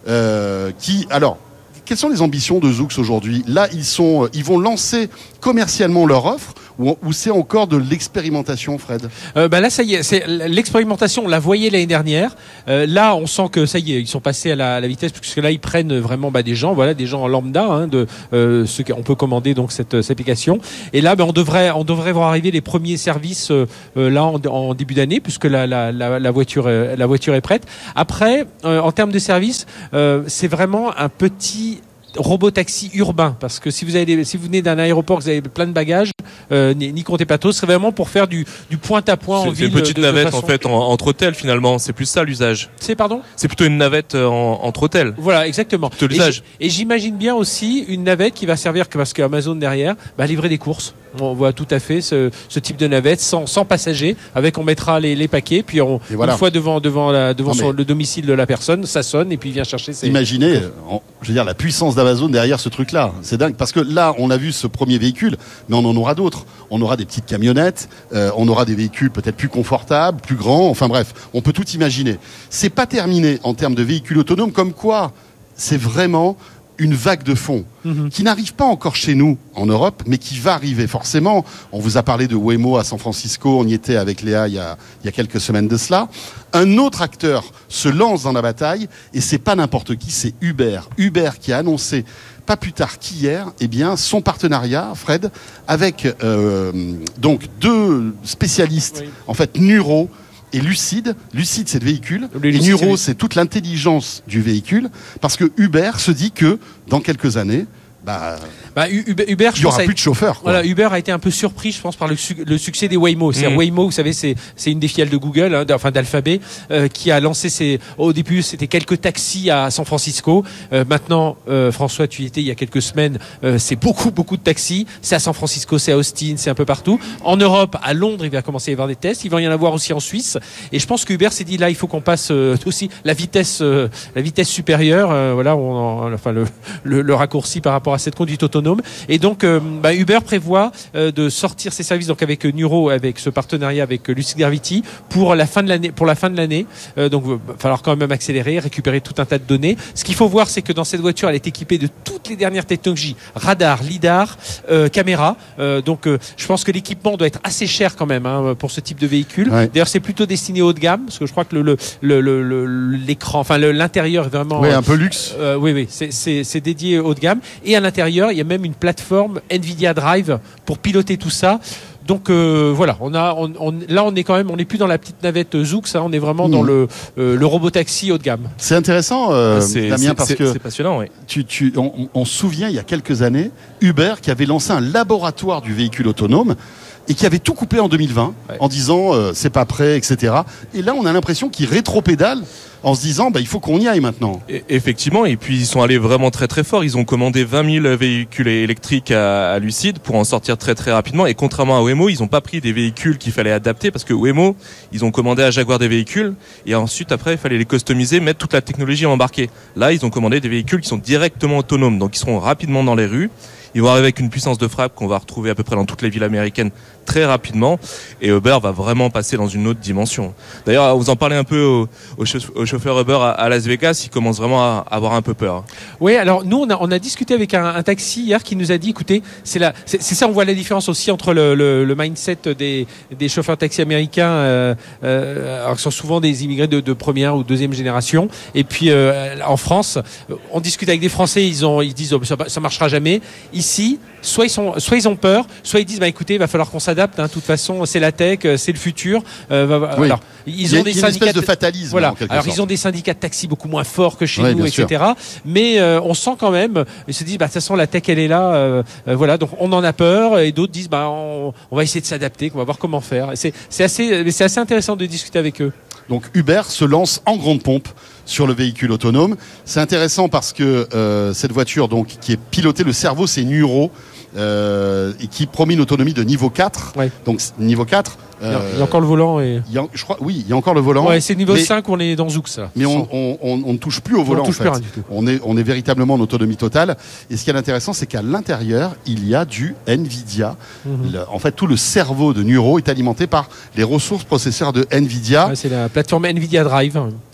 euh, qui, alors, quelles sont les ambitions de Zoox aujourd'hui? Là, ils sont, ils vont lancer commercialement leur offre ou, ou c'est encore de l'expérimentation, Fred? euh, bah Là, ça y est, c'est l'expérimentation. On la voyait l'année dernière. Euh, là, on sent que ça y est, ils sont passés à la, à la vitesse, puisque là, ils prennent vraiment bah, des gens, voilà, des gens en lambda, hein, de euh, ceux qu'on peut commander donc cette, cette application. Et là, bah, on devrait, on devrait voir arriver les premiers services euh, là en, en début d'année, puisque la, la, la, la voiture, euh, la voiture est prête. Après, euh, en termes de services, euh, c'est vraiment un petit robot-taxi urbain, parce que si vous avez des, si vous venez d'un aéroport, vous avez plein de bagages, euh, n'y comptez pas tous, ce serait vraiment pour faire du, du point à point en ville. C'est une petite de, navette de façon... en fait en, entre hôtels finalement, c'est plus ça l'usage. C'est pardon C'est plutôt une navette en, entre hôtels. Voilà, exactement. C'est l'usage. Et j'imagine bien aussi une navette qui va servir, parce qu'Amazon derrière, bah, livrer des courses. On voit tout à fait ce, ce type de navette sans, sans passagers, avec on mettra les, les paquets, puis on, voilà. Une fois devant, devant, la, devant non, son, le domicile de la personne, ça sonne et puis il vient chercher ses... Imaginez, en, je veux dire, la puissance d'Amazon derrière ce truc-là. C'est dingue, parce que là, on a vu ce premier véhicule, mais on en aura d'autres. On aura des petites camionnettes, euh, on aura des véhicules peut-être plus confortables, plus grands, enfin bref, on peut tout imaginer. C'est pas terminé en termes de véhicules autonomes, comme quoi c'est vraiment une vague de fond mmh. qui n'arrive pas encore chez nous en Europe, mais qui va arriver forcément. On vous a parlé de Waymo à San Francisco, on y était avec Léa il y a, il y a quelques semaines de cela. Un autre acteur se lance dans la bataille, et c'est pas n'importe qui, c'est Uber. Uber qui a annoncé pas plus tard qu'hier, eh bien, son partenariat, Fred, avec euh, donc deux spécialistes, oui. en fait, Nuro et Lucide. Lucide, c'est le véhicule. Le et Nuro, c'est toute l'intelligence du véhicule. Parce que Uber se dit que, dans quelques années, bah, bah, Uber, Uber, il n'y aura plus de chauffeurs. Voilà, Uber a été un peu surpris, je pense, par le, su le succès des Waymo. C'est mmh. Waymo, vous savez, c'est une des filiales de Google, hein, enfin d'Alphabet, euh, qui a lancé ses. Au début, c'était quelques taxis à San Francisco. Euh, maintenant, euh, François, tu y étais il y a quelques semaines. Euh, c'est beaucoup, beaucoup de taxis. C'est à San Francisco, c'est à Austin, c'est un peu partout. En Europe, à Londres, il va commencer à y avoir des tests. Il va y en avoir aussi en Suisse. Et je pense que Uber s'est dit là, il faut qu'on passe euh, aussi la vitesse, euh, la vitesse supérieure. Euh, voilà, on en, enfin le, le, le raccourci par rapport à cette conduite autonome. Et donc, euh, bah, Uber prévoit euh, de sortir ses services donc avec Nuro, avec ce partenariat avec Lucid Gravity pour la fin de l'année. Pour la fin de l'année, euh, donc il va falloir quand même accélérer, récupérer tout un tas de données. Ce qu'il faut voir, c'est que dans cette voiture, elle est équipée de toutes les dernières technologies radar, lidar, euh, caméra. Euh, donc, euh, je pense que l'équipement doit être assez cher quand même hein, pour ce type de véhicule. Ouais. D'ailleurs, c'est plutôt destiné haut de gamme, parce que je crois que le le le l'écran, enfin l'intérieur est vraiment. Oui, un peu luxe. Euh, oui, oui, c'est dédié haut de gamme. Et à l'intérieur, il y a même une plateforme Nvidia Drive pour piloter tout ça. Donc euh, voilà, on a, on, on, là on est quand même, on n'est plus dans la petite navette Zoox, hein, on est vraiment mmh. dans le, euh, le robotaxi haut de gamme. C'est intéressant, euh, Damien, parce que c'est passionnant, oui. Tu, tu, on, on se souvient il y a quelques années, Uber qui avait lancé un laboratoire du véhicule autonome et qui avait tout coupé en deux mille vingt ouais. en disant euh, c'est pas prêt, et cetera. Et là, on a l'impression qu'ils rétropédalent en se disant bah, il faut qu'on y aille maintenant. Et, effectivement, et puis ils sont allés vraiment très très fort. Ils ont commandé vingt mille véhicules électriques à, à Lucid pour en sortir très très rapidement. Et contrairement à Waymo, ils n'ont pas pris des véhicules qu'il fallait adapter parce que Waymo, ils ont commandé à Jaguar des véhicules et ensuite après il fallait les customiser, mettre toute la technologie embarquée. Là, ils ont commandé des véhicules qui sont directement autonomes, donc ils seront rapidement dans les rues. Ils vont arriver avec une puissance de frappe qu'on va retrouver à peu près dans toutes les villes américaines très rapidement. Et Uber va vraiment passer dans une autre dimension. D'ailleurs, vous en parlez un peu au, au, chauffeur, au chauffeur Uber à, à Las Vegas, il commence vraiment à, à avoir un peu peur. Oui, alors nous, on a, on a discuté avec un, un taxi hier qui nous a dit, écoutez, c'est ça, on voit la différence aussi entre le, le, le mindset des, des chauffeurs taxi américains, euh, euh, alors qui sont souvent des immigrés de, de première ou deuxième génération. Et puis euh, en France, on discute avec des Français, ils, ont, ils disent oh, ça, ça marchera jamais. Ici, soit ils, sont, soit ils ont peur, soit ils disent bah, écoutez, il va falloir qu'on s'adapte. Hein, de toute façon, c'est la tech, c'est le futur. Euh, va, oui. Alors, ils ont des syndicats de fatalisme. Voilà. Alors, sorte. Ils ont des syndicats de taxi beaucoup moins forts que chez oui, nous, et cetera. Sûr. Mais euh, on sent quand même, ils se disent bah, de toute façon, la tech, elle est là. Euh, euh, voilà, donc on en a peur. Et d'autres disent bah, on, on va essayer de s'adapter, on va voir comment faire. C'est assez, c'est assez intéressant de discuter avec eux. Donc Uber se lance en grande pompe sur le véhicule autonome. C'est intéressant parce que euh, cette voiture donc qui est pilotée, le cerveau c'est Nuro euh, et qui promet une autonomie de niveau quatre. Ouais. Donc niveau quatre. Euh, il y a encore le volant et. Il y a, je crois, oui, il y a encore le volant. Ouais, c'est niveau mais, cinq, on est dans Zoox. Là. Mais on, on, on, on ne touche plus au volant. On touche en fait. plus rien du tout. On est, on est véritablement en autonomie totale. Et ce qui est intéressant, c'est qu'à l'intérieur, il y a du Nvidia. Mm-hmm. le, en fait, tout le cerveau de Nuro est alimenté par les ressources processeurs de Nvidia. Ouais, c'est la plateforme Nvidia Drive.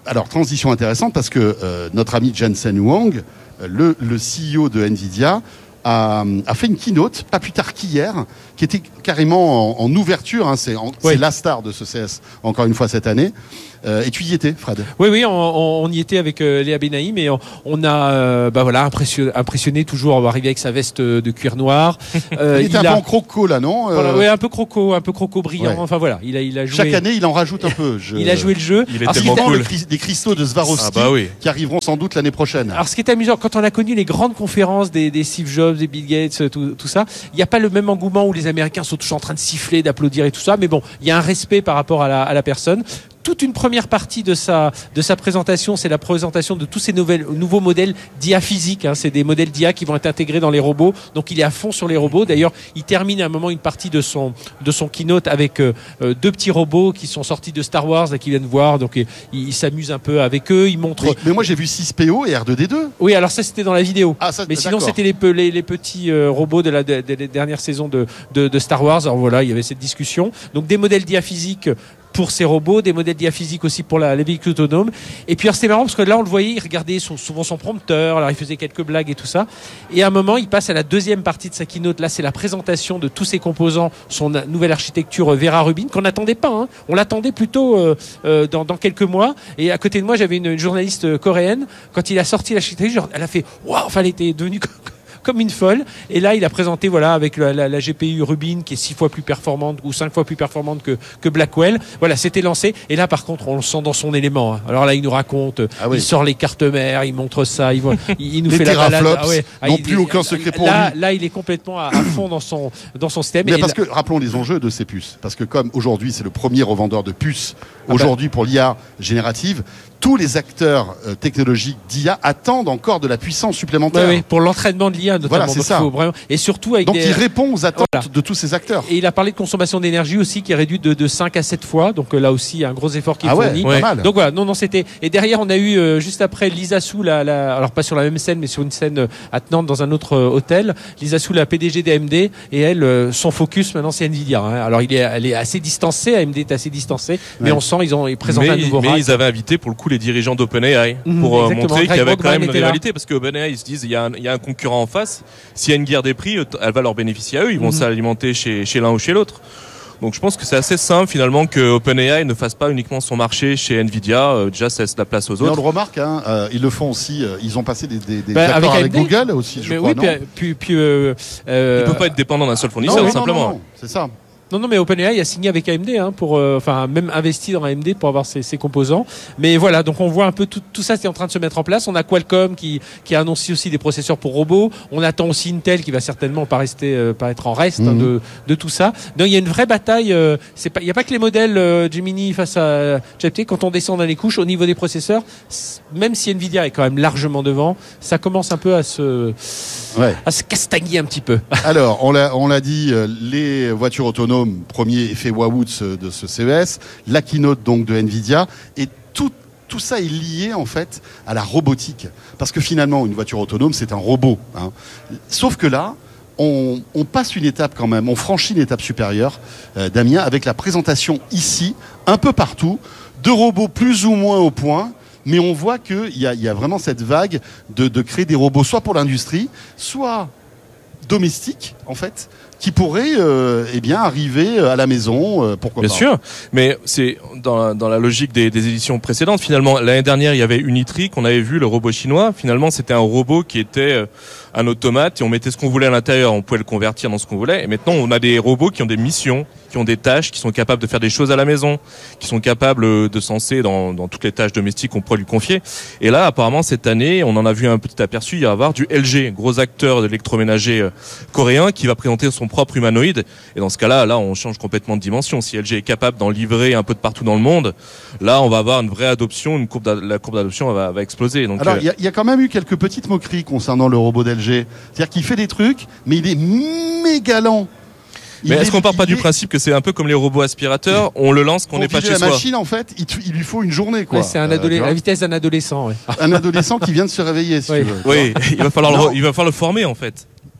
alors, transition intéressante parce que euh, notre ami Jensen Huang, le, le C E O de NVIDIA, a, a fait une keynote, pas plus tard qu'hier, qui était carrément en, en ouverture. Hein, c'est, en, oui. c'est la star de ce C E S, encore une fois, cette année. Euh, et tu y étais, Fred? Oui, oui, on, on y était avec euh, Léa Benaïm et on, on a euh, bah voilà, impressionné, impressionné toujours arrivé avec sa veste de cuir noir. Euh, il était il un a... peu en croco, là, non? Voilà, oui, un peu croco, un peu croco brillant. Ouais. Enfin voilà, il a, il a joué. Chaque année, il en rajoute un peu. Je... il a joué le jeu. Il est Alors, tellement cool. Les, des cristaux de Swarovski ah bah oui. qui arriveront sans doute l'année prochaine. Alors, ce qui est amusant, quand on a connu les grandes conférences des, des Steve Jobs, des Bill Gates, tout, tout ça, il n'y a pas le même engouement où les Américains sont toujours en train de siffler, d'applaudir et tout ça. Mais bon, il y a un respect par rapport à la, à la personne. Toute une première partie de sa, de sa présentation, c'est la présentation de tous ces nouvelles, nouveaux modèles d'I A physique. Hein. C'est des modèles d'I A qui vont être intégrés dans les robots. Donc il est à fond sur les robots. D'ailleurs, il termine à un moment une partie de son, de son keynote avec euh, deux petits robots qui sont sortis de Star Wars et qui viennent voir. Donc il, il s'amuse un peu avec eux. Il montre. Mais, mais moi j'ai vu six P O et R deux D deux. Oui, alors ça c'était dans la vidéo. Ah, ça, mais sinon c'était les, les, les petits euh, robots de la de, de, de dernière saison de, de, de Star Wars. Alors voilà, il y avait cette discussion. Donc des modèles d'I A physique pour ces robots, des modèles d'I A physique aussi pour la, les véhicules autonomes. Et puis alors c'était marrant parce que là on le voyait, il regardait son, souvent son prompteur, alors il faisait quelques blagues et tout ça. Et à un moment il passe à la deuxième partie de sa keynote. Là c'est la présentation de tous ses composants, son nouvelle architecture Vera Rubin qu'on n'attendait pas. Hein. On l'attendait plutôt euh, euh, dans, dans quelques mois. Et à côté de moi j'avais une, une journaliste coréenne. Quand il a sorti l'architecture, elle a fait waouh, enfin elle était devenue comme une folle. Et là, il a présenté, voilà, avec la, la, la G P U Rubin qui est six fois plus performante ou cinq fois plus performante que, que Blackwell. Voilà, c'était lancé. Et là, par contre, on le sent dans son élément. Hein. Alors là, il nous raconte, ah oui. il sort les cartes mères, il montre ça, il, voit, il, il nous fait la balade. Ah ouais. ah, non il, plus il, aucun secret pour là, lui. Là, il est complètement à, à fond dans son, dans son système. Mais et parce là... que, rappelons les enjeux de ces puces. Parce que comme aujourd'hui, c'est le premier revendeur de puces, ah aujourd'hui bah... pour l'I A générative, tous les acteurs euh, technologiques d'I A attendent encore de la puissance supplémentaire. Oui, oui, pour l'entraînement de l'I A notamment. Voilà, c'est ça. Vraiment... Et surtout avec Donc des... il répond aux attentes voilà. de tous ces acteurs. Et il a parlé de consommation d'énergie aussi qui est réduite de, de cinq à sept fois. Donc euh, là aussi, un gros effort qui est ah fourni. Ouais, pas mal. Donc voilà, non, non, c'était. Et derrière, on a eu euh, juste après Lisa Su, la, la... alors pas sur la même scène, mais sur une scène euh, attenante dans un autre euh, hôtel. Lisa Su, la P D G d'A M D, et elle, euh, son focus maintenant, c'est Nvidia. Hein. Alors il est, elle est assez distancée, A M D est assez distancée, mais ouais. on sent ils ont ils présentent un nouveau Mais rack. Ils avaient invité pour le coup les dirigeants d'OpenAI mmh, pour euh, montrer qu'il y avait quand même une rivalité, parce que OpenAI ils se disent il y a un, il y a un concurrent en face. S'il y a une guerre des prix, elle va leur bénéficier à eux. Ils vont mmh. s'alimenter chez, chez l'un ou chez l'autre. Donc je pense que c'est assez simple finalement que OpenAI ne fasse pas uniquement son marché chez Nvidia. Euh, déjà ça laisse la place aux autres. Mais on le remarque, hein, euh, ils le font aussi. Euh, ils ont passé des, des, des bah, accords avec, avec Google aussi, je mais crois. Oui, non puis, puis euh, euh, il ne peut pas être dépendant d'un seul fournisseur, non, simplement. Non, non, non, c'est ça. Non, non, mais OpenAI a signé avec A M D, hein, pour, euh, enfin, même investi dans A M D pour avoir ses, ses composants. Mais voilà, donc on voit un peu tout, tout ça, c'est en train de se mettre en place. On a Qualcomm qui, qui a annoncé aussi des processeurs pour robots. On attend aussi Intel qui va certainement pas rester, euh, pas être en reste mmh. hein, de, de tout ça. Donc il y a une vraie bataille. Euh, c'est pas, il y a pas que les modèles euh, Gemini face à G P T. Quand on descend dans les couches, au niveau des processeurs, même si Nvidia est quand même largement devant, ça commence un peu à se, ouais. à se castagner un petit peu. Alors, on l'a, on l'a dit, euh, les voitures autonomes. Premier effet waouh de ce, de ce C E S, la keynote donc de Nvidia, et tout, tout ça est lié en fait à la robotique. Parce que finalement, une voiture autonome, c'est un robot. Hein. Sauf que là, on, on passe une étape quand même, on franchit une étape supérieure, euh, Damien, avec la présentation ici, un peu partout, de robots plus ou moins au point. Mais on voit qu'il y a, y a vraiment cette vague de, de créer des robots, soit pour l'industrie, soit domestiques, en fait, qui pourrait euh, eh bien arriver à la maison, euh, pourquoi bien pas. Bien sûr, mais c'est dans la, dans la logique des, des éditions précédentes. Finalement, l'année dernière, il y avait Unitree qu'on avait vu, le robot chinois. Finalement, c'était un robot qui était euh, un automate et on mettait ce qu'on voulait à l'intérieur, on pouvait le convertir dans ce qu'on voulait. Et maintenant, on a des robots qui ont des missions, qui ont des tâches, qui sont capables de faire des choses à la maison, qui sont capables de senser dans, dans toutes les tâches domestiques qu'on pourrait lui confier. Et là, apparemment, cette année, on en a vu un petit aperçu. Il va y avoir du L G, gros acteur de l'électroménager euh, coréen, qui va présenter son propre humanoïde. Et dans ce cas-là, là, on change complètement de dimension. Si L G est capable d'en livrer un peu de partout dans le monde, là, on va avoir une vraie adoption, une courbe la courbe d'adoption va, va exploser. Donc, alors, il euh... y, y a quand même eu quelques petites moqueries concernant le robot d'L G. C'est-à-dire qu'il fait des trucs, mais il est méga lent. Mais est-ce qu'on part pas du principe que c'est un peu comme les robots aspirateurs, on le lance, qu'on n'est pas chez la soi. La machine, en fait, il, il lui faut une journée, quoi. Ouais, c'est un adolescent, euh, la vitesse d'un adolescent. Ouais. Un adolescent qui vient de se réveiller, si oui. tu veux. Oui, il va falloir le, il va falloir le former, en fait.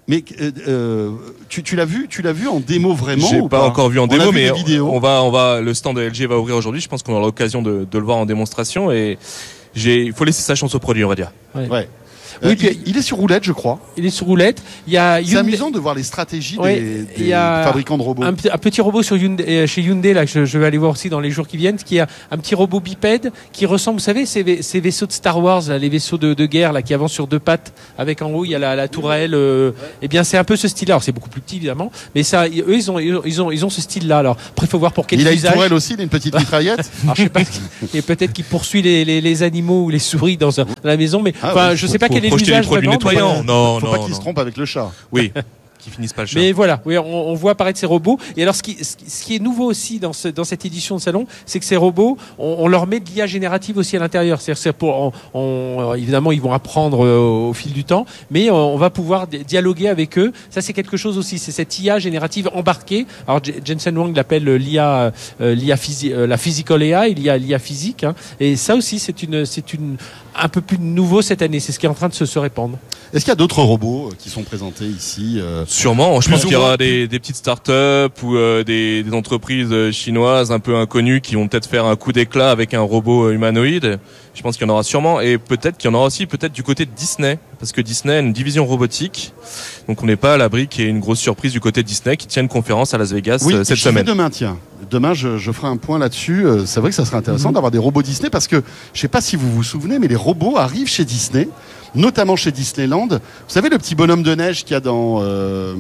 Mais euh, tu, tu l'as vu, tu l'as vu en démo vraiment? J'ai ou pas, pas encore vu en on démo, vu mais on va, on va, le stand de L G va ouvrir aujourd'hui. Je pense qu'on aura l'occasion de, de le voir en démonstration et il faut laisser sa chance au produit, on va dire. Ouais. ouais. Euh, oui, il, il est sur roulette, je crois. Il est sur roulette. Il y a C'est Hyundai... amusant de voir les stratégies ouais, des, des y a fabricants de robots. Un, un petit robot sur Hyundai, chez Hyundai là, que je, je vais aller voir aussi dans les jours qui viennent, qui a un petit robot bipède qui ressemble, vous savez, ces, ces vaisseaux de Star Wars, là, les vaisseaux de, de guerre là, qui avancent sur deux pattes, avec en haut il y a la, la tourelle. Euh, eh bien, c'est un peu ce style-là. Alors, c'est beaucoup plus petit évidemment, mais ça, eux, ils ont, ils ont, ils ont ce style-là. Alors, après, il faut voir pour quel il usage. Il a une tourelle aussi, il a une petite mitraillette. Alors, je sais pas. Et peut-être qu'il poursuit les, les, les animaux ou les souris dans, un, dans la maison, mais ah, enfin, ouais, je faut, sais pas faut quel est l'usage vraiment. Nettoyant. Non, faut non, pas non. qu'ils se trompent avec le chat. Oui. Qui finissent pas le chat. Mais voilà, oui, on, on voit apparaître ces robots. Et alors, ce qui, ce qui est nouveau aussi dans, ce, dans cette édition de salon, c'est que ces robots, on, on leur met de l'I A générative aussi à l'intérieur. C'est-à-dire, c'est pour, on, on, évidemment, ils vont apprendre au, au fil du temps, mais on, on va pouvoir di- dialoguer avec eux. Ça, c'est quelque chose aussi. C'est cette I A générative embarquée. Alors, J- Jensen Huang l'appelle l'I A, euh, l'I A physi- euh, la physical A I, l'I A, l'I A physique. Hein. Et ça aussi, c'est une, c'est une, un peu plus nouveau cette année. C'est ce qui est en train de se, se répandre. Est-ce qu'il y a d'autres robots qui sont présentés ici euh, Sûrement. Je pense qu'il y aura des, des petites startups ou euh, des, des entreprises chinoises un peu inconnues qui vont peut-être faire un coup d'éclat avec un robot humanoïde. Je pense qu'il y en aura sûrement. Et peut-être qu'il y en aura aussi peut-être du côté de Disney. Parce que Disney a une division robotique. Donc on n'est pas à l'abri qu'il y ait une grosse surprise du côté de Disney qui tient une conférence à Las Vegas oui, cette je semaine. Demain, tiens. Demain, je, je ferai un point là-dessus. C'est vrai que ça serait intéressant mm-hmm. d'avoir des robots Disney parce que, je sais pas si vous vous souvenez, mais les robots arrivent chez Disney, notamment chez Disneyland. Vous savez le petit bonhomme de neige qu'il y a dans euh,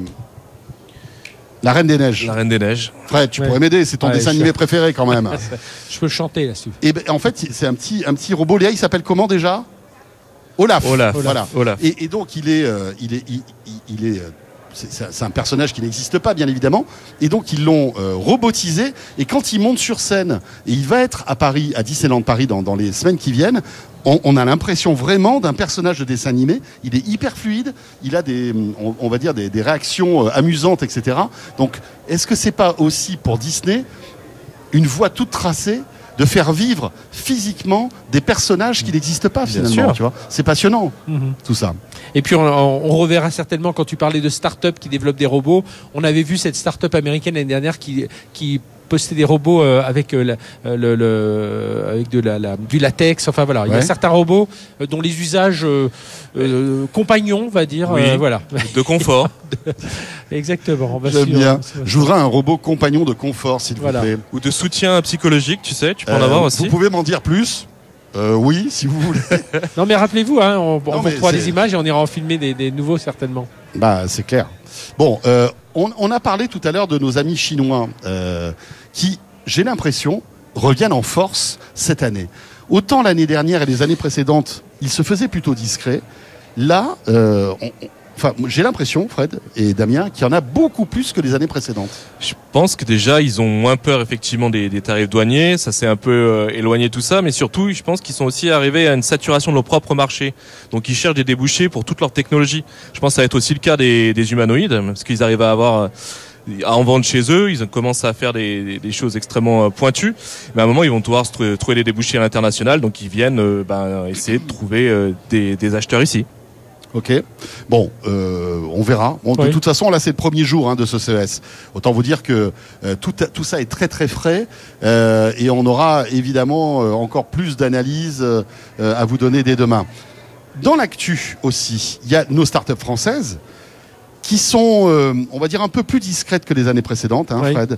La Reine des Neiges. La Reine des Neiges. Fred, tu ouais. pourrais m'aider, c'est ton ouais, dessin je... animé préféré quand même. Je peux chanter là-dessus. Et ben, en fait, c'est un petit, un petit robot. Léa, il s'appelle comment déjà? Olaf. Olaf. Voilà. Olaf. Et, et donc il est, euh, il est, il, il, il est. Euh, C'est, c'est un personnage qui n'existe pas, bien évidemment. Et donc, ils l'ont euh, robotisé. Et quand il monte sur scène, et il va être à Paris, à Disneyland Paris, dans, dans les semaines qui viennent, on, on a l'impression vraiment d'un personnage de dessin animé. Il est hyper fluide. Il a des, on, on va dire, des, des réactions euh, amusantes, et cetera. Donc, est-ce que c'est pas aussi pour Disney une voie toute tracée de faire vivre physiquement des personnages qui n'existent pas finalement, tu vois. C'est passionnant, mm-hmm. tout ça. Et puis on, on reverra certainement, quand tu parlais de start-up qui développent des robots, on avait vu cette start-up américaine l'année dernière qui, qui postait des robots euh, avec, euh, le, le, avec de la, la, du latex, enfin voilà. Ouais. Il y a certains robots euh, dont les usages euh, euh, compagnons, on va dire, oui, euh, voilà. De confort. Exactement. J'aime bien. Je voudrais un robot compagnon de confort, s'il voilà. vous plaît. Ou de soutien psychologique, tu sais, tu peux euh, en avoir aussi. Vous pouvez m'en dire plus? Euh, oui, si vous voulez. Non, mais rappelez-vous, hein, on, on vous fera les images et on ira en filmer des, des nouveaux certainement. Bah, c'est clair. Bon, euh, on, on a parlé tout à l'heure de nos amis chinois euh, qui, j'ai l'impression, reviennent en force cette année. Autant l'année dernière et les années précédentes, ils se faisaient plutôt discrets. Là, euh, on, on, Enfin, j'ai l'impression, Fred et Damien, qu'il y en a beaucoup plus que les années précédentes. Je pense que déjà, ils ont moins peur effectivement des, des tarifs douaniers. Ça s'est un peu euh, éloigné tout ça. Mais surtout, je pense qu'ils sont aussi arrivés à une saturation de leur propre marché. Donc, ils cherchent des débouchés pour toute leur technologie. Je pense que ça va être aussi le cas des, des humanoïdes, parce qu'ils arrivent à avoir... à en vendre chez eux, ils commencent à faire des, des choses extrêmement pointues, mais à un moment ils vont devoir se trouver des débouchés à l'international, donc ils viennent euh, ben, essayer de trouver euh, des, des acheteurs ici. Ok. Bon, euh, on verra. Bon, oui. De toute façon, là, c'est le premier jour hein, de ce C E S. Autant vous dire que euh, tout, tout ça est très très frais euh, et on aura évidemment euh, encore plus d'analyses euh, à vous donner dès demain. Dans l'actu aussi, il y a nos startups françaises qui sont, euh, on va dire, un peu plus discrètes que les années précédentes, hein, oui. Fred.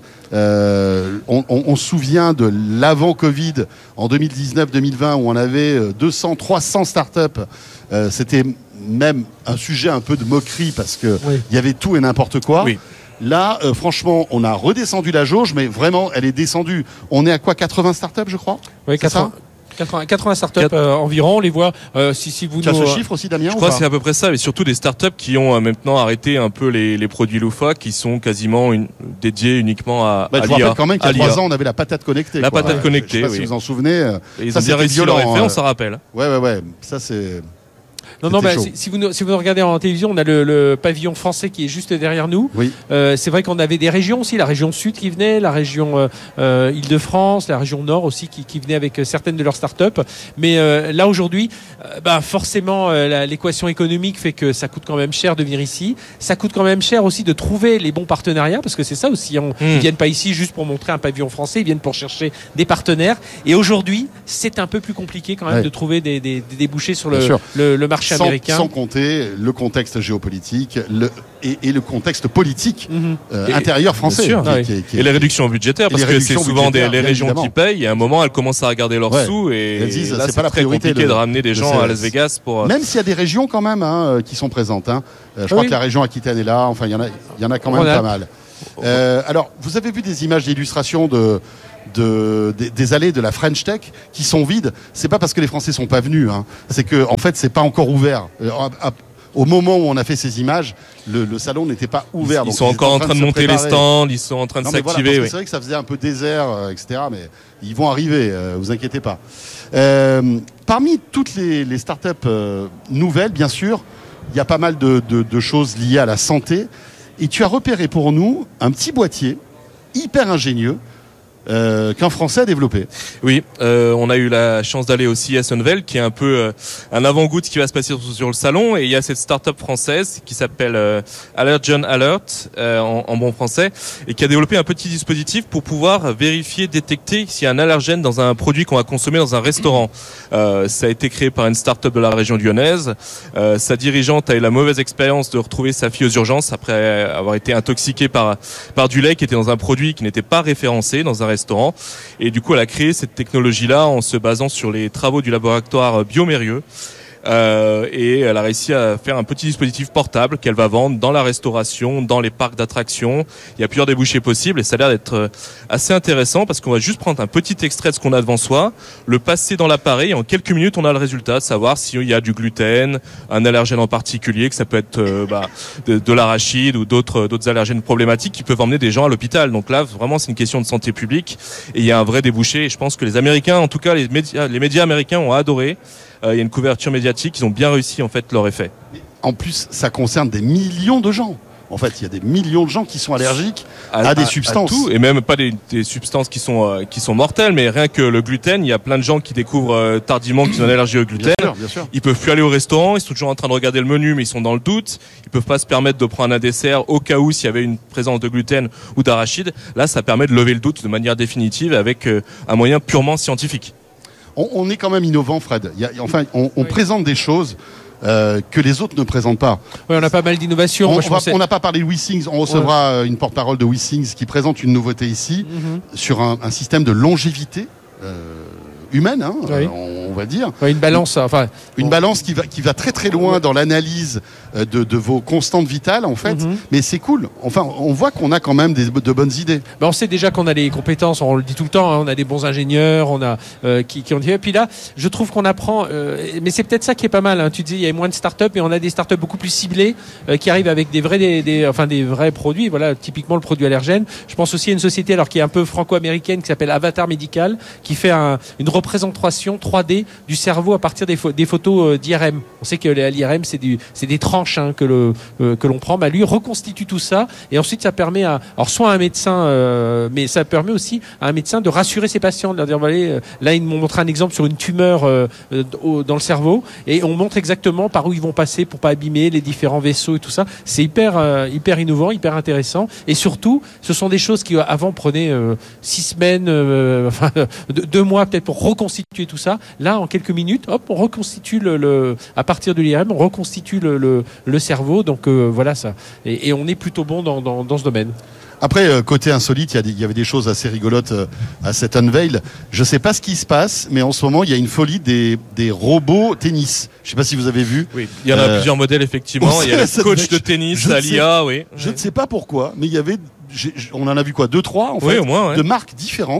Euh, on, on, on se souvient de l'avant-Covid en deux mille dix-neuf deux mille vingt où on avait deux cents, trois cents startups. Euh, c'était même un sujet un peu de moquerie parce que il oui. y avait tout et n'importe quoi. Oui. Là, euh, franchement, on a redescendu la jauge, mais vraiment, elle est descendue. On est à quoi, quatre-vingts startups, je crois? Oui, quatre-vingts. quatre-vingts, quatre-vingts startups euh, environ, on les voit. Euh, si, si vous tu nous... as ce chiffre aussi, Damien? Je crois que c'est à peu près ça, mais surtout des startups qui ont euh, maintenant arrêté un peu les, les produits loufoques, qui sont quasiment une, dédiés uniquement à, bah, à je l'I A. Je quand même qu'il y a trois ans, on avait la patate connectée. La quoi. patate ouais. connectée, je sais pas oui. si vous en souvenez. Et ils ça, ont bien réussi leur effet, on s'en rappelle. Ouais, ouais, ouais. Ça, c'est... Non, non, bah, si, si, vous nous, si vous nous regardez en télévision, on a le, le pavillon français qui est juste derrière nous. Oui. Euh, c'est vrai qu'on avait des régions aussi, la région sud qui venait, la région euh, euh, Île-de-France, la région nord aussi qui, qui venait avec certaines de leurs startups. Mais euh, là aujourd'hui, euh, bah, forcément, euh, la, l'équation économique fait que ça coûte quand même cher de venir ici. Ça coûte quand même cher aussi de trouver les bons partenariats, parce que c'est ça aussi. On, mmh. Ils viennent pas ici juste pour montrer un pavillon français, ils viennent pour chercher des partenaires. Et aujourd'hui, c'est un peu plus compliqué quand même ouais. de trouver des, des, des débouchés sur le, le, le marché sans, américain. Sans compter le contexte géopolitique le, et, et le contexte politique mmh. euh, intérieur français. Sûr, qui, ouais. qui, qui, et les réductions budgétaires, parce que c'est souvent des, les régions évidemment. qui payent, et à un moment, elles commencent à regarder leurs ouais. sous, et elles disent, là, c'est, c'est pas la très compliqué de, de ramener des gens à Las Vegas. Pour... Même s'il y a des régions quand même hein, qui sont présentes. Hein. Euh, je oui. crois que la région Aquitaine est là, enfin il y en a, il y en a quand même pas mal. Euh, alors, vous avez vu des images d'illustration de, de, des, des allées de la French Tech qui sont vides. C'est pas parce que les Français sont pas venus, hein. C'est que en fait, c'est pas encore ouvert. Euh, à, à, au moment où on a fait ces images, le, le salon n'était pas ouvert. Ils, donc ils sont encore en train de, de monter les stands, ils sont en train de non, s'activer. Voilà, oui. C'est vrai que ça faisait un peu désert, euh, et cetera. Mais ils vont arriver, euh, vous inquiétez pas. Euh, parmi toutes les, les startups euh, nouvelles, bien sûr, il y a pas mal de, de, de choses liées à la santé. Et tu as repéré pour nous un petit boîtier hyper ingénieux euh, qu'un Français a développé. Oui, euh, on a eu la chance d'aller au C E S Unveil, qui est un peu euh, un avant-goût de ce qui va se passer sur, sur le salon. Et il y a cette start-up française qui s'appelle euh, Allergen Alert euh, en, en bon français, et qui a développé un petit dispositif pour pouvoir vérifier, détecter s'il y a un allergène dans un produit qu'on va consommer dans un restaurant. Euh, ça a été créé par une start-up de la région lyonnaise. Euh, sa dirigeante a eu la mauvaise expérience de retrouver sa fille aux urgences après avoir été intoxiquée par par du lait qui était dans un produit qui n'était pas référencé dans un restaurant. Et du coup, elle a créé cette technologie-là en se basant sur les travaux du laboratoire Biomérieux. Euh, et elle a réussi à faire un petit dispositif portable qu'elle va vendre dans la restauration, dans les parcs d'attractions. Il y a plusieurs débouchés possibles et ça a l'air d'être assez intéressant parce qu'on va juste prendre un petit extrait de ce qu'on a devant soi, le passer dans l'appareil et en quelques minutes on a le résultat, de savoir s'il y a du gluten, un allergène en particulier, que ça peut être euh, bah, de, de l'arachide ou d'autres, d'autres allergènes problématiques qui peuvent emmener des gens à l'hôpital. Donc là, vraiment, c'est une question de santé publique et il y a un vrai débouché. Et je pense que les Américains, en tout cas les médias, les médias américains ont adoré. Il euh, y a une couverture médiatique, ils ont bien réussi en fait leur effet. En plus, ça concerne des millions de gens. En fait, il y a des millions de gens qui sont allergiques à, à des à, substances. À tout, et même pas des, des substances qui sont euh, qui sont mortelles, mais rien que le gluten, il y a plein de gens qui découvrent euh, tardivement qu'ils ont une allergie au gluten. Bien sûr, bien sûr. Ils peuvent plus aller au restaurant, ils sont toujours en train de regarder le menu, mais ils sont dans le doute. Ils peuvent pas se permettre de prendre un dessert au cas où s'il y avait une présence de gluten ou d'arachide. Là, ça permet de lever le doute de manière définitive avec euh, un moyen purement scientifique. On, on est quand même innovant, Fred. Il y a, enfin, on, on oui. présente des choses euh, que les autres ne présentent pas. Oui, on a pas mal d'innovations. On n'a pensais... pas parlé de WeSings. On recevra ouais. une porte-parole de WeSings qui présente une nouveauté ici mm-hmm. sur un, un système de longévité euh, humaine, hein, oui. euh, on, on va dire. Ouais, une balance, enfin, une bon. balance qui va qui va très très loin dans l'analyse de, de vos constantes vitales en fait. Mm-hmm. Mais c'est cool. Enfin, on voit qu'on a quand même des, de bonnes idées. Ben, on sait déjà qu'on a les compétences. On le dit tout le temps. Hein, on a des bons ingénieurs. On a euh, qui, qui ont dit. Et puis là, je trouve qu'on apprend. Euh, mais c'est peut-être ça qui est pas mal. Hein. Tu dis, il y a moins de startups, mais on a des startups beaucoup plus ciblées euh, qui arrivent avec des vrais des, des enfin des vrais produits. Voilà, typiquement le produit allergène. Je pense aussi à une société alors qui est un peu franco-américaine qui s'appelle Avatar Medical, qui fait un, une représentation trois D du cerveau à partir des, fo- des photos d'I R M. On sait que l'I R M c'est du c'est des tranches hein, que le euh, que l'on prend. Bah lui reconstitue tout ça et ensuite ça permet à alors soit à un médecin euh, mais ça permet aussi à un médecin de rassurer ses patients, de leur dire voilà, là ils m'ont montré un exemple sur une tumeur euh, dans le cerveau et on montre exactement par où ils vont passer pour pas abîmer les différents vaisseaux et tout ça. C'est hyper euh, hyper innovant, hyper intéressant et surtout ce sont des choses qui avant prenaient euh, six semaines euh, enfin deux mois peut-être pour reconstituer tout ça. Là, en quelques minutes, hop, on reconstitue le, le à partir de l'I R M, on reconstitue le, le, le cerveau. Donc euh, voilà ça. Et, et on est plutôt bon dans, dans, dans ce domaine. Après, euh, côté insolite, il y, y avait des choses assez rigolotes euh, à cet unveil. Je sais pas ce qui se passe, mais en ce moment, il y a une folie des, des robots tennis. Je sais pas si vous avez vu. Oui, il y en a euh, plusieurs modèles effectivement. Il y a le coach de tennis, à l'I A, oui. Je ne sais pas pourquoi, mais il y avait, j'ai, on en a vu quoi, deux, trois en fait, oui, au moins, ouais. de marques différentes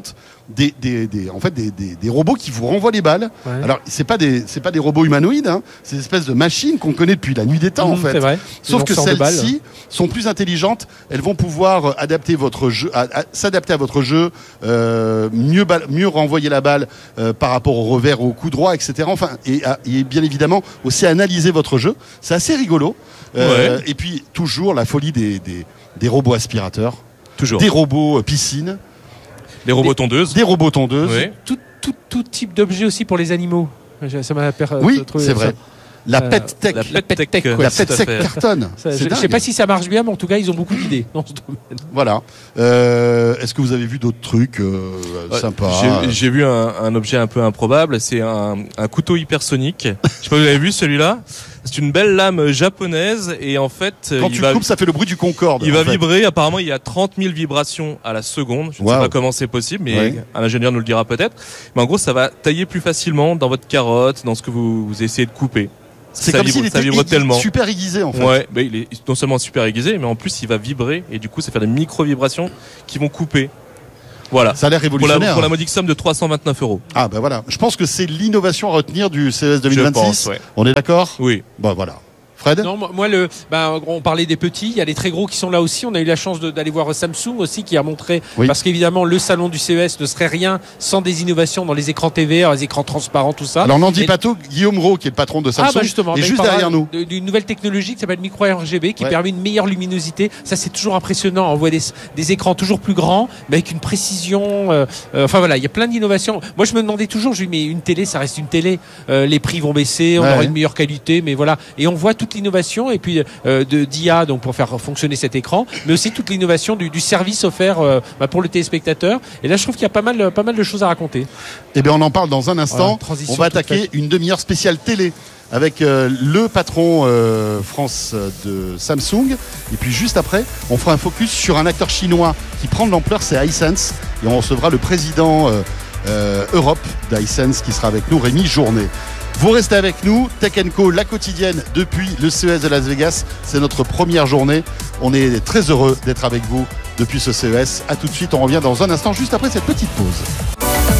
des, des, des, en fait, des, des, des robots qui vous renvoient les balles. Ouais. Alors, c'est pas des, c'est pas des robots humanoïdes, hein, c'est des espèces de machines qu'on connaît depuis la nuit des temps, Mmh, en fait. c'est vrai. Sauf Des que lanceurs de balles. celles-ci sont plus intelligentes. Elles vont pouvoir adapter votre jeu, à, à, s'adapter à votre jeu, euh, mieux, balle, mieux renvoyer la balle euh, par rapport au revers ou au coup droit, et cetera. Enfin, et, et bien évidemment aussi analyser votre jeu. C'est assez rigolo. Euh, Ouais. Et puis toujours la folie des, des, des robots aspirateurs, Toujours. des robots euh, piscines, Des robots tondeuses. des robots tondeuses. Oui. Tout, tout, tout type d'objet aussi pour les animaux. Ça m'a per- Oui, trouvé c'est ça. vrai. La Euh, pet tech, La La pet pet tech, tech, ouais, la tout pet à tech fait. cartonne. Ça, C'est je, je dingue. sais pas si ça marche bien, mais en tout cas, ils ont beaucoup d'idées dans ce domaine. Voilà. Euh, Est-ce que vous avez vu d'autres trucs euh, Ouais, sympas? j'ai- J'ai vu un, un objet un peu improbable, c'est un, un couteau hypersonique. Je sais pas si vous avez vu celui-là. C'est une belle lame japonaise et en fait, Quand il tu va, coupes, ça fait le bruit du Concorde. il en va fait. vibrer. Apparemment, il y a trente mille vibrations à la seconde. Je ne Wow. sais pas comment c'est possible, mais Ouais. un ingénieur nous le dira peut-être. Mais en gros, ça va tailler plus facilement dans votre carotte, dans ce que vous, vous essayez de couper. C'est Ça comme vibre- s'il ça était vibre aiguë- tellement. super aiguisé en fait. Ouais, bah, il est non seulement super aiguisé, mais en plus il va vibrer et du coup ça fait des micro-vibrations qui vont couper. Voilà. Ça a l'air Pour la, révolutionnaire. pour la modique somme de trois cent vingt-neuf euros. Ah ben voilà. Je pense que c'est l'innovation à retenir du C E S deux mille Je vingt-six. pense, ouais. On est d'accord? Oui. Bon voilà. Fred? Non, moi, moi, le, bah, on parlait des petits, il y a les très gros qui sont là aussi. On a eu la chance de- d'aller voir Samsung aussi, qui a montré, Oui. parce qu'évidemment, le salon du C E S ne serait rien sans des innovations dans les écrans T V R, les écrans transparents, tout ça. Alors n'en dis Et- pas tout, Guillaume Rowe, qui est le patron de Samsung, Ah bah justement, est bah, il juste parlera derrière nous. de- d'une nouvelle technologie qui s'appelle micro R G B qui Ouais. permet une meilleure luminosité. Ça c'est toujours impressionnant. On voit des, des écrans toujours plus grands, mais avec une précision. euh, euh, enfin voilà, il y a plein d'innovations. Moi je me demandais toujours, je dis mais une télé, ça reste une télé. Euh, les prix vont baisser, on Ouais, aura ouais. une meilleure qualité, mais voilà. Et on voit toute l'innovation et puis euh, de d'I A donc pour faire fonctionner cet écran, mais aussi toute l'innovation du, du service offert euh, bah, pour le téléspectateur. Et là je trouve qu'il y a pas mal, pas mal de choses à raconter. Eh bien on en parle dans un instant. Voilà, transition On va toute attaquer faite. une demi-heure spéciale télé avec euh, le patron euh, France de Samsung. Et puis juste après, on fera un focus sur un acteur chinois qui prend de l'ampleur, c'est Hisense. Et on recevra le président euh, euh, Europe d'Hisense qui sera avec nous, Rémi Journet. Vous restez avec nous, Tech and Co, la quotidienne depuis le C E S de Las Vegas. C'est notre première journée. On est très heureux d'être avec vous depuis ce C E S. A tout de suite, on revient dans un instant, juste après cette petite pause.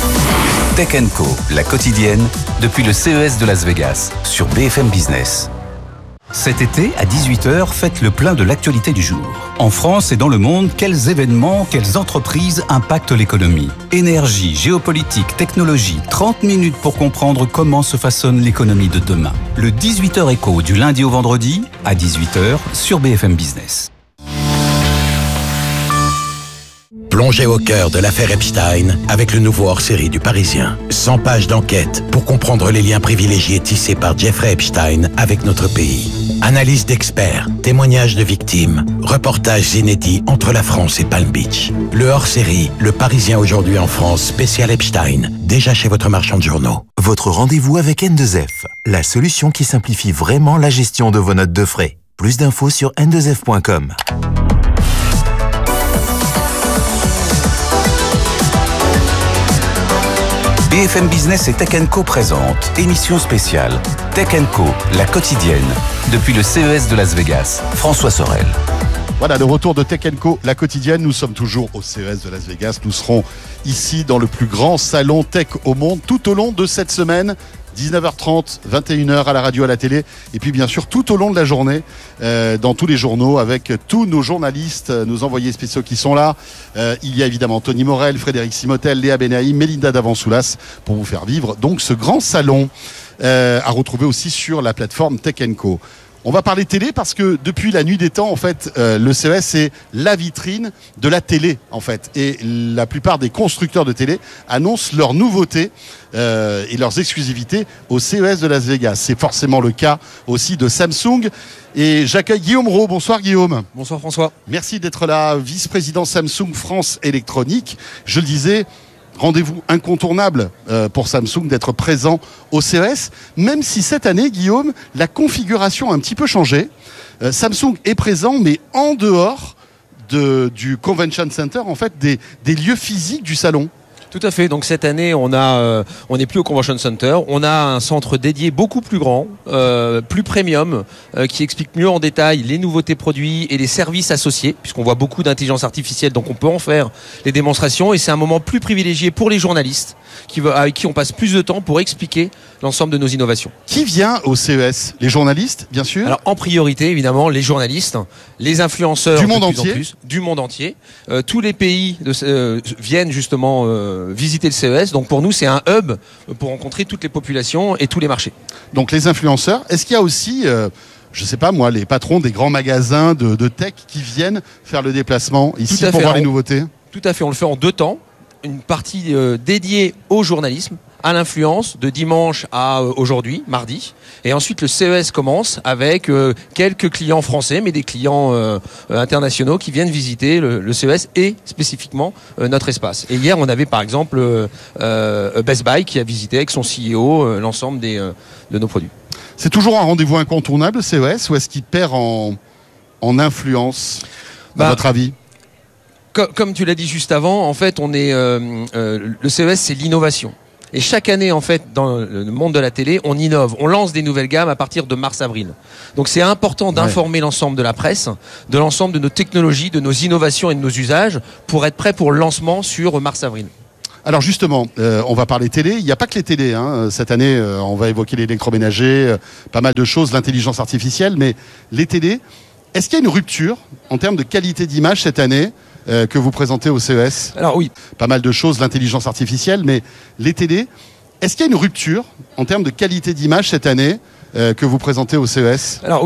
Tech and Co, la quotidienne, depuis le C E S de Las Vegas, sur B F M Business. Cet été, à dix-huit heures, faites le plein de l'actualité du jour. En France et dans le monde, quels événements, quelles entreprises impactent l'économie? Énergie, géopolitique, technologie, trente minutes pour comprendre comment se façonne l'économie de demain. Le dix-huit heures écho du lundi au vendredi, à dix-huit heures, sur B F M Business. Plongez au cœur de l'affaire Epstein avec le nouveau hors-série du Parisien. cent pages d'enquête pour comprendre les liens privilégiés tissés par Jeffrey Epstein avec notre pays. Analyse d'experts, témoignages de victimes, reportages inédits entre la France et Palm Beach. Le hors-série, Le Parisien aujourd'hui en France, spécial Epstein, déjà chez votre marchand de journaux. Votre rendez-vous avec N deux F, la solution qui simplifie vraiment la gestion de vos notes de frais. Plus d'infos sur N deux F point com. B F M Business et Tech and Co présente émission spéciale Tech and Co, la quotidienne, depuis le C E S de Las Vegas. François Sorel. Voilà, le retour de Tech and Co, la quotidienne. Nous sommes toujours au C E S de Las Vegas. Nous serons ici dans le plus grand salon tech au monde tout au long de cette semaine. dix-neuf heures trente, vingt et une heures à la radio, à la télé. Et puis bien sûr tout au long de la journée, euh, dans tous les journaux, avec tous nos journalistes, nos envoyés spéciaux qui sont là. Euh, il y a évidemment Tony Morel, Frédéric Simotel, Léa Benaïm, Mélinda Davansoulas pour vous faire vivre donc ce grand salon euh, à retrouver aussi sur la plateforme Tech and Co. On va parler télé parce que depuis la nuit des temps, en fait, euh, le C E S c'est la vitrine de la télé, en fait. Et la plupart des constructeurs de télé annoncent leurs nouveautés euh, et leurs exclusivités au C E S de Las Vegas. C'est forcément le cas aussi de Samsung. Et j'accueille Guillaume Rowe. Bonsoir Guillaume. Bonsoir François. Merci d'être là, vice-président Samsung France Électronique. Je le disais, rendez-vous incontournable euh, pour Samsung d'être présent au C E S, même si cette année, Guillaume, la configuration a un petit peu changé. Euh, Samsung est présent, mais en dehors de, du Convention Center, en fait, des, des lieux physiques du salon. Tout à fait. Donc cette année, on a, euh, on n'est plus au Convention Center. On a un centre dédié beaucoup plus grand, euh, plus premium, euh, qui explique mieux en détail les nouveautés produits et les services associés, puisqu'on voit beaucoup d'intelligence artificielle, donc on peut en faire les démonstrations. Et c'est un moment plus privilégié pour les journalistes, qui, avec qui on passe plus de temps pour expliquer l'ensemble de nos innovations. Qui vient au C E S? Les journalistes, bien sûr. Alors en priorité, évidemment, les journalistes, les influenceurs du monde de plus entier, en plus, du monde entier. Euh, tous les pays de, euh, viennent justement euh, visiter le C E S. Donc pour nous, c'est un hub pour rencontrer toutes les populations et tous les marchés. Donc les influenceurs. Est-ce qu'il y a aussi, euh, je sais pas moi, les patrons des grands magasins de, de tech qui viennent faire le déplacement ici pour fait. voir les On, nouveautés? Tout à fait. On le fait en deux temps. Une partie euh, dédiée au journalisme, à l'influence, de dimanche à euh, aujourd'hui, mardi. Et ensuite, le C E S commence avec euh, quelques clients français, mais des clients euh, euh, internationaux qui viennent visiter le, le C E S et spécifiquement euh, notre espace. Et hier, on avait par exemple euh, euh, Best Buy qui a visité avec son C E O euh, l'ensemble des, euh, de nos produits. C'est toujours un rendez-vous incontournable, le C E S, ou est-ce qu'il perd en, en influence, à bah, votre avis? Comme, comme tu l'as dit juste avant, en fait, on est euh, euh, le C E S, c'est l'innovation. Et chaque année, en fait, dans le monde de la télé, on innove, on lance des nouvelles gammes à partir de mars-avril. Donc c'est important d'informer ouais. l'ensemble de la presse, de l'ensemble de nos technologies, de nos innovations et de nos usages, pour être prêt pour le lancement sur mars-avril. Alors justement, euh, on va parler télé. Il n'y a pas que les télés. Hein. Cette année, euh, on va évoquer l'électroménager, euh, pas mal de choses, l'intelligence artificielle. Mais les télés, est-ce qu'il y a une rupture en termes de qualité d'image cette année euh, que vous présentez au C E S? Alors oui. Pas mal de choses, l'intelligence artificielle. Mais les télés, est-ce qu'il y a une rupture en termes de qualité d'image cette année euh, que vous présentez au C E S? Alors oui.